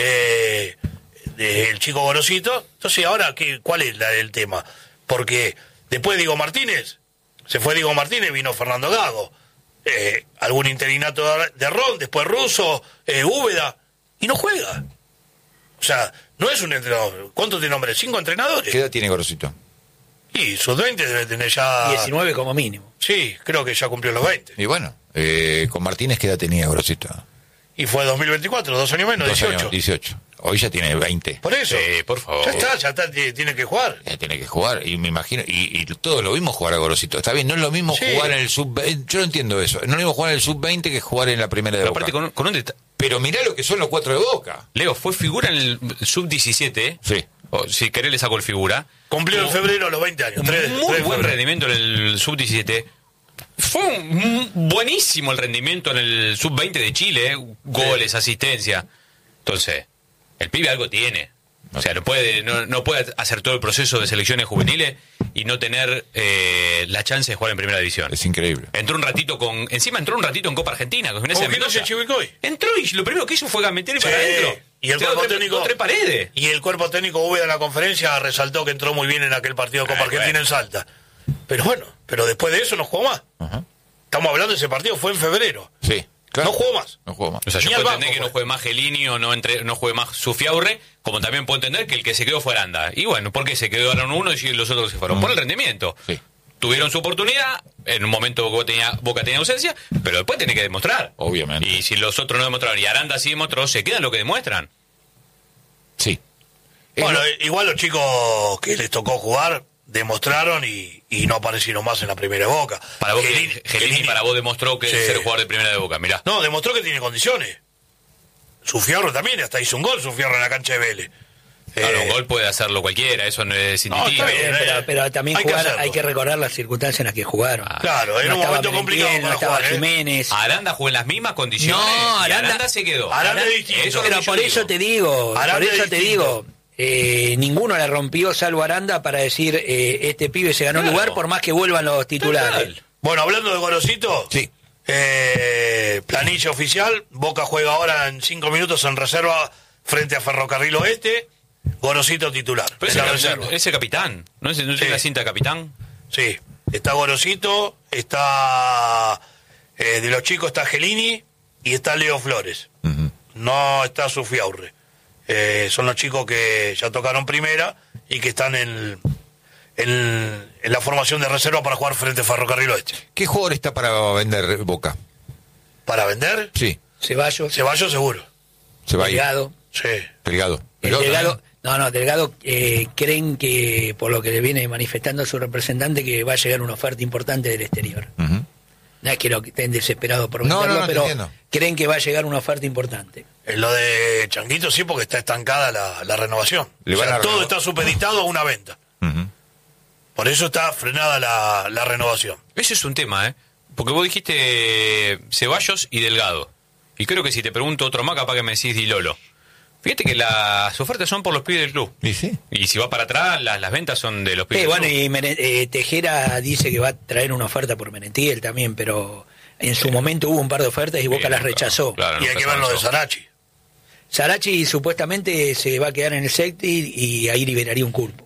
eh, de- el chico Gorosito. Entonces, ahora, ¿qué, ¿cuál es la, el tema? Porque después de Diego Martínez, se fue Diego Martínez, vino Fernando Gago. Eh, algún interinato de Ron, después Russo, eh, Úbeda, y no juega. O sea, no es un entrenador. ¿Cuántos tiene nombre? ¿Cinco entrenadores? ¿Qué edad tiene Gorosito? Y sus veinte debe tener ya... diecinueve como mínimo. Sí, creo que ya cumplió los veinte. Y bueno, eh, con Martínez, ¿qué edad tenía Gorosito? Y fue dos mil veinticuatro, dos años menos, Dos dieciocho. años, dieciocho. Hoy ya tiene veinte. Por eso. Sí, por favor. Ya está, ya está, t- tiene que jugar. Ya tiene que jugar, y me imagino, y, y todos lo vimos jugar a Gorosito. Está bien, no es lo mismo Sí. jugar en el sub veinte, yo no entiendo eso, no es lo mismo jugar en el sub veinte que jugar en la primera de Pero Boca. aparte, con, con un deta- Pero mirá lo que son los cuatro de Boca. Leo, fue figura en el sub diecisiete. Sí. O, si querés le saco el figura. Cumplió en Tuvo febrero los veinte años. un tres- muy tres de buen febrero. rendimiento en el sub diecisiete. Fue un- un buenísimo el rendimiento en el sub veinte de Chile. ¿eh? Goles, asistencia. Entonces, el pibe algo tiene. O sea, no puede, no, no puede hacer todo el proceso de selecciones juveniles y no tener eh, la chance de jugar en primera división. Es increíble. Entró un ratito con. Encima entró un ratito en Copa Argentina con Gimnasia de Con Gimnasia Mendoza. de Chivilcoy. Entró y lo primero que hizo fue meter Sí. para adentro. Y el Se dio cuerpo tres- técnico. dos, tres paredes. Y el cuerpo técnico Úbeda en la conferencia resaltó que entró muy bien en aquel partido de Copa Ay, Argentina bueno. en Salta. Pero bueno, pero después de eso no jugó más. Ajá. Estamos hablando de ese partido, fue en febrero. Sí, claro. No jugó más. No jugó más. O sea, yo Ni al puedo banco entender que fue. no juegue más Gelini o no, entre, no juegue más Sufiaurre, como también puedo entender que el que se quedó fue Aranda. Y bueno, ¿por qué se quedó Aranda uno y los otros se fueron? Por el rendimiento. Sí. Tuvieron su oportunidad, en un momento Boca tenía, Boca tenía ausencia, pero después tiene que demostrar. Obviamente. Y si los otros no demostraron y Aranda sí demostró, se quedan lo que demuestran. Sí. Es Bueno, lo- igual los chicos que les tocó jugar demostraron y, y no aparecieron más en la primera de Boca. Para vos, Gelini- Gelini, Gelini- para vos demostró que Sí. es el jugador de primera de Boca, mirá. No, demostró que tiene condiciones. Sufiarro también, hasta hizo un gol Sufiarro en la cancha de Vélez. Claro, Eh, un gol puede hacerlo cualquiera, eso no es No, indistinto. está bien, pero, eh, pero también hay que jugar, hacerlo. hay que recordar las circunstancias en las que jugaron. Claro, era no un estaba momento complicado Merentiel, no para estaba jugar, ¿eh? Jiménez. Aranda jugó en las mismas condiciones No, y Aranda- Aranda se quedó. Aranda es distinto. Eso es lo Pero que yo por eso digo. te digo, Aranda por eso es te distinto. digo, eh, ninguno la rompió salvo Aranda para decir eh, este pibe se ganó Claro. lugar por más que vuelvan los titulares. Total. Bueno, hablando de Gorosito, Sí. eh, planilla oficial, Boca juega ahora en cinco minutos en reserva frente a Ferrocarril Oeste, Gorosito titular. Pero en ese, la cap- reserva. ese capitán, ¿no es, no Sí. tiene la cinta de capitán? Sí, está Gorosito, está eh, de los chicos está Gelini y está Leo Flores. Ujú. No está Sufiaurre. Eh, son los chicos que ya tocaron primera y que están en, en, en la formación de reserva para jugar frente a Ferrocarril Oeste. ¿Qué jugador está para vender Boca? ¿Para vender? Sí, Ceballos, Ceballos seguro. se va a ir. Delgado. Sí. Delgado. El Delgado Delgado, también. no, no, Delgado eh, creen que, por lo que le viene manifestando su representante, que va a llegar una oferta importante del exterior. Ujú. No es que lo que estén desesperados por No, venderlo, no, no, te pero entiendo. creen que va a llegar una oferta importante. En lo de Changuito sí, porque está estancada la, la renovación. Le O van sea, a todo renovar. está supeditado a una venta. Ujú. Por eso está frenada la, la renovación. Ese es un tema, ¿eh? Porque vos dijiste Ceballos y Delgado. Y creo que si te pregunto otro más, capaz que me decís Di Lolo. Fíjate que las ofertas son por los pibes del club. ¿Y sí? Y si va para atrás, las, las ventas son de los pibes Sí, del bueno, club. y Mere- eh, Tejera dice que va a traer una oferta por Merentiel también, pero En su momento hubo un par de ofertas y Boca Sí, las claro, rechazó. claro, Y hay nunca que se ver lo de avanzó. Sarachi. Sarachi supuestamente se va a quedar en el Celtic y ahí liberaría un cupo.